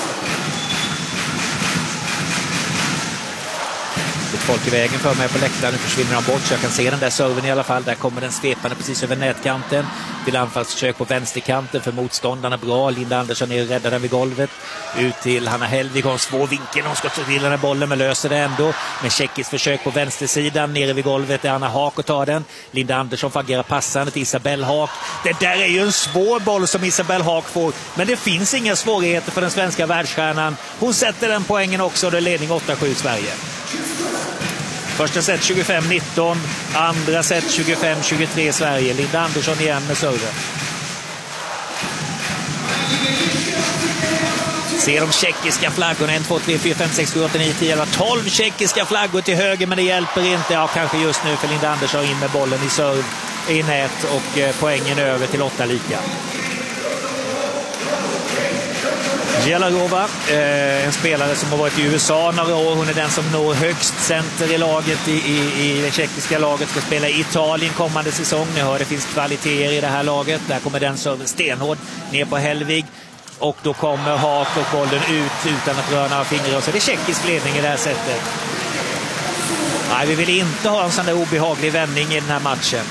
Lite folk i vägen för mig på läktaren. Nu försvinner de bort så jag kan se den där serven i alla fall. Där kommer den svepande precis över nätkanten. Till anfallsförsök på vänsterkanten för motståndarna. Bra, Linda Andersson är räddad den vid golvet. Ut till Hanna Helvig. Har en svår vinkel. Hon ska till den här bollen men löser det ändå. Med tjeckiskt försök på vänstersidan. Nere vid golvet är Anna Haak och tar den. Linda Andersson får agera passande till Isabelle Haak. Det där är ju en svår boll som Isabelle Haak får. Men det finns inga svårigheter för den svenska världsstjärnan. Hon sätter den poängen också. Det är ledning åtta sju Sverige. Första set tjugofem nitton, andra set tjugofem tjugotre Sverige. Linda Andersson igen med serven. Ser de tjeckiska flaggorna, en, två, tre, fyra, fem, sex, sju, åtta, nio, tio, elva, tolv tjeckiska flaggor till höger, men det hjälper inte. Ja, kanske just nu för Linda Andersson in med bollen i serv i nät och eh, poängen över till åtta lika. Jelarova, eh, en spelare som har varit i U S A några år. Hon är den som når högst center i laget, i, i, i det tjeckiska laget. Ska spela i Italien kommande säsong. Ni hör det finns kvaliteter i det här laget. Där kommer den serven stenhård ner på Helvig. Och då kommer Haak och bollen ut utan att röra några fingrar. Så det är tjeckisk ledning i det här sättet. Nej, vi vill inte ha en sån där obehaglig vändning i den här matchen.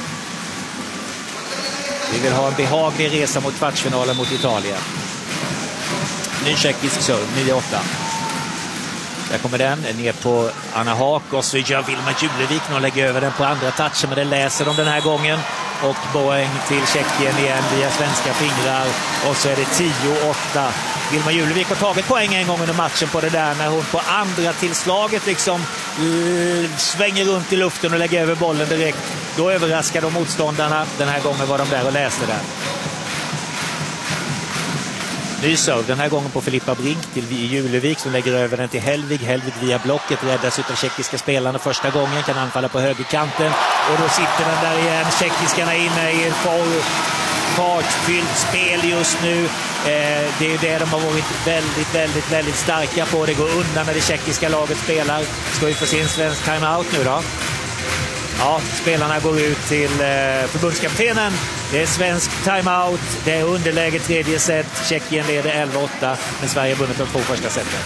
Vi vill ha en behaglig resa mot kvartsfinalen mot Italien. Ny tjeckisk serve, nio åtta. Där kommer den ner på Anna Haak och så gör Vilma Julevik och lägger över den på andra touchen, men det läser de den här gången. Och poäng till Tjeckien igen via svenska fingrar. Och så är det tio åtta. Vilma Julevik har tagit poäng en gång under matchen på det där när hon på andra tillslaget liksom uh, svänger runt i luften och lägger över bollen direkt. Då överraskar de motståndarna. Den här gången var de där och läste där. Ny serve den här gången på Filippa Brink till Julevik som lägger över den till Helvig. Helvig via blocket räddas utav tjeckiska spelarna första gången, kan anfalla på högerkanten och då sitter den där igen. Tjeckiskarna inne i ett fartfyllt spel just nu. Eh, det är det de har varit väldigt, väldigt, väldigt starka på. Det går undan när det tjeckiska laget spelar. Ska vi få se en svensk timeout nu då? Ja, spelarna går ut till eh, förbundskaptenen. Det är svensk timeout. Det är underläge tredje set. Tjeckien leder elva åtta. Men Sverige har vunnit de två första seten.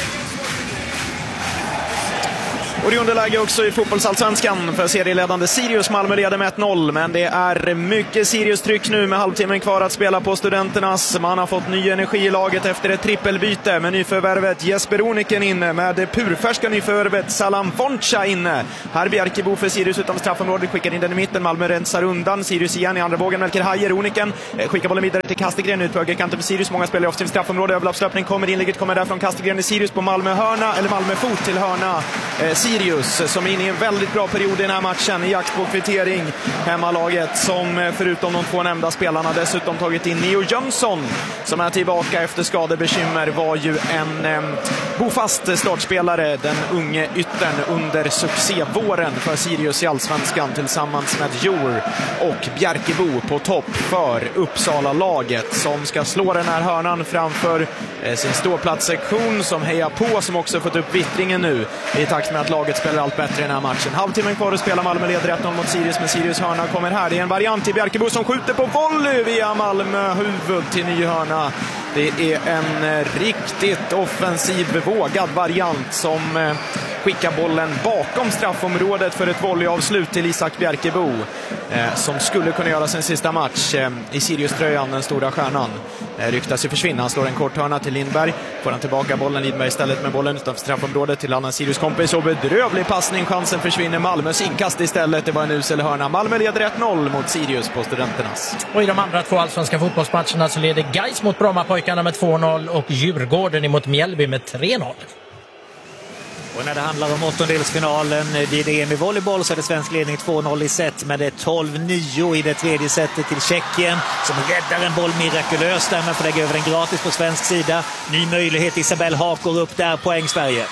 Och det är underläge också i fotbollsallsvenskan för serieledande Sirius. Malmö leder med ett noll, men det är mycket Sirius-tryck nu med halvtimmen kvar att spela på Studenternas. Man har fått ny energi i laget efter ett trippelbyte med nyförvärvet Jesper Oniken inne, med det purfärska nyförvärvet Salam Voncha inne. Här Bjerkebo för Sirius utan straffområdet, skickar in den i mitten. Malmö rensar undan. Sirius igen i andra vågen. Melker Hajer, Oniken skickar bollen vidare till Kastegren ut på högerkanten för Sirius. Många spelar i offensivt straffområde. Överlappslöpning kommer, inlägget kommer där från Kastegren i Sirius på Malmö hörna, eller Malmö fot till hörna. Eh, Sirius som är inne i en väldigt bra period i den här matchen i jakt på kvittering. Hemmalaget som förutom de två nämnda spelarna dessutom tagit in Neo Jönsson som är tillbaka efter skadebekymmer, var ju en eh, bofast startspelare, den unge yttern under succévåren för Sirius i Allsvenskan tillsammans med Jor och Bjerkebo på topp för Uppsala-laget som ska slå den här hörnan framför eh, sin ståplatssektion som hejar på, som också fått upp vittringen nu i takt med att laget spelar allt bättre i den här matchen. Halvtimmen kvar att spela. Malmö leder ett noll mot Sirius, men Sirius hörna kommer här. Det är en variant till Bjerkebo som skjuter på volley via Malmö huvud till ny hörna. Det är en riktigt offensiv, vågad variant som skickar bollen bakom straffområdet för ett volleyavslut till Isak Bjerkebo som skulle kunna göra sin sista match i Sirius-tröjan, den stora stjärnan. Ryktas ju försvinna. Han slår en kort hörna till Lindberg. Får han tillbaka bollen. Lindberg istället med bollen utanför straffområdet till annan Sirius-kompis. Och bedrövlig passning. Chansen försvinner. Malmös inkast istället. Det var en usel hörna. Malmö leder ett noll mot Sirius på Studenternas. Och i de andra två allsvenska fotbollsmatcherna så leder Gais mot Brommapojkarna med två noll och Djurgården emot Mjällby med tre noll. Och när det handlar om åttondelsfinalen vid E M i volleyboll så är det svensk ledning två noll i set, men det är tolv nio i det tredje setet till Tjeckien som räddar en boll mirakulöst där, men får lägga över den gratis på svensk sida. Ny möjlighet, Isabelle Haak går upp där, poäng Sverige.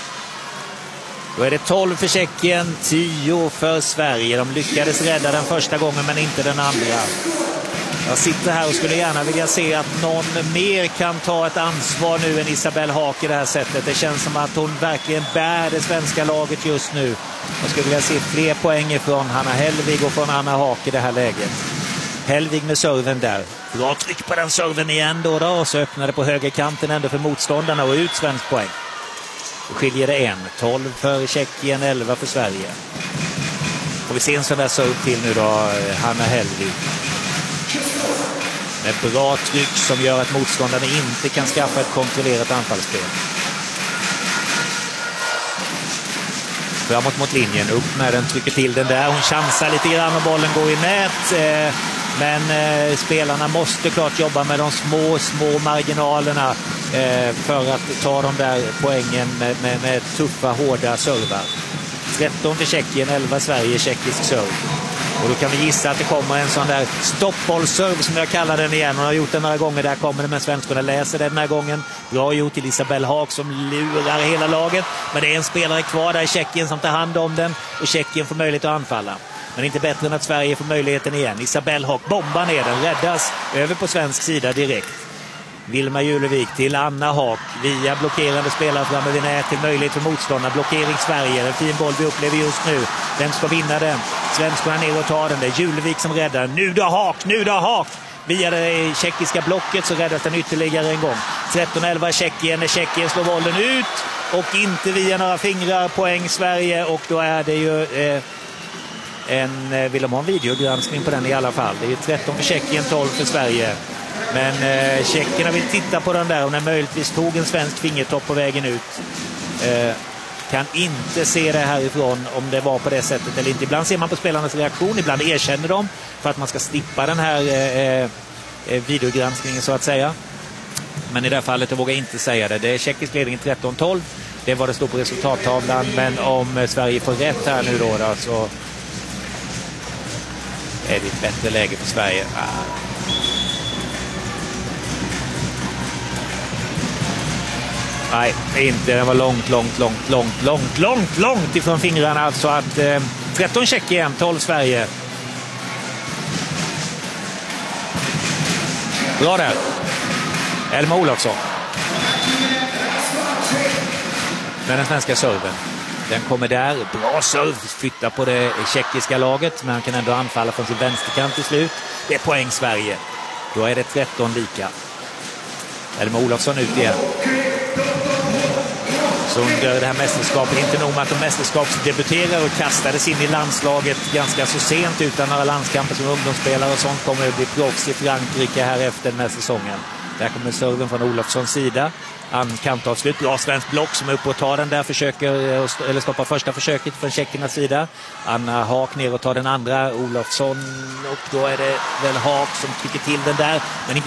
Då är det tolv för Tjeckien, tio för Sverige. De lyckades rädda den första gången men inte den andra. Jag sitter här och skulle gärna vilja se att någon mer kan ta ett ansvar nu än Isabelle Haak i det här sättet. Det känns som att hon verkligen bär det svenska laget just nu. Jag skulle vilja se fler poäng från Hanna Helvig och från Anna Haak i det här läget. Helvig med serven där. Bra tryck på den serven igen då, då och så öppnar det på högerkanten ändå för motståndarna och ut svensk poäng. Då skiljer det en. tolv för Tjeckien, elva för Sverige. Får vi se en sån där serve till nu då, Hanna Helvig. Med bra tryck som gör att motståndarna inte kan skaffa ett kontrollerat anfallsspel. Framåt mot linjen, upp med den, trycker till den där. Hon chansar lite grann och bollen går i nät. Men spelarna måste klart jobba med de små, små marginalerna för att ta de där poängen med, med, med tuffa, hårda servar. tretton för Tjeckien, elva Sverige, tjeckisk serve. Och då kan vi gissa att det kommer en sån där stoppbollserve som jag kallar den igen. Hon har gjort den några gånger, där kommer det, men svenskarna läser den här gången. Bra gjort till Isabelle Haak som lurar hela laget. Men det är en spelare kvar där i Tjeckien som tar hand om den. Och Tjeckien får möjlighet att anfalla. Men inte bättre än att Sverige får möjligheten igen. Isabelle Haak bombar ner den, räddas över på svensk sida direkt. Vilma Julevik till Anna Haak via blockerande spelare framme vid nät till möjlighet för motståndare. Blockering Sverige, en fin boll vi upplever just nu. Vem ska vinna den? Svenskarna ner och tar den. Det är Julevik som räddar. Nu då Haak, nu då Haak! Via det tjeckiska blocket så räddas den ytterligare en gång. tretton elva Tjeckien när Tjeckien slår bollen ut. Och inte via några fingrar, poäng Sverige. Och då är det ju... Eh, En, vill de ha en videogranskning på den i alla fall. Det är tretton för Tjeckien, tolv för Sverige. Men eh, tjeckerna vill titta på den där och när möjligtvis tog en svensk fingertopp på vägen ut. Eh, kan inte se det härifrån om det var på det sättet eller inte. Ibland ser man på spelarnas reaktion, ibland erkänner de för att man ska slippa den här eh, eh, videogranskningen så att säga. Men i det här fallet jag vågar inte säga det. Det är tjeckisk ledning tretton tolv. Det var det står på resultattavlan. Men om Sverige får rätt här nu då, då så är det ett bättre läge för Sverige. Ah. Nej, inte. Den var långt, långt, långt, långt, långt, långt, långt ifrån fingrarna. Alltså att eh, tretton Tjeckien, tolv Sverige. Bra där. Elma Olofsson. Men den svenska serven. Den kommer där. Bra serv. Flyttar på det tjeckiska laget. Men han kan ändå anfalla från sin vänsterkant till slut. Det är poäng Sverige. Då är det tretton lika. Elma Olofsson ut igen. Så under det här mästerskapet, inte nog med att de mästerskapsdebuterar och kastades in i landslaget ganska så sent utan några landskamper som ungdomsspelare och sånt, kommer att bli proffs i Frankrike här efter den här säsongen. Där kommer serven från Olofssons sida. Kantavslut, bra svensk block som är uppe och tar den där, försöker, eller stoppar första försöket från tjeckernas sida. Anna Haak ner och tar den andra, Olofsson, och då är det väl Haak som trycker till den där, men inte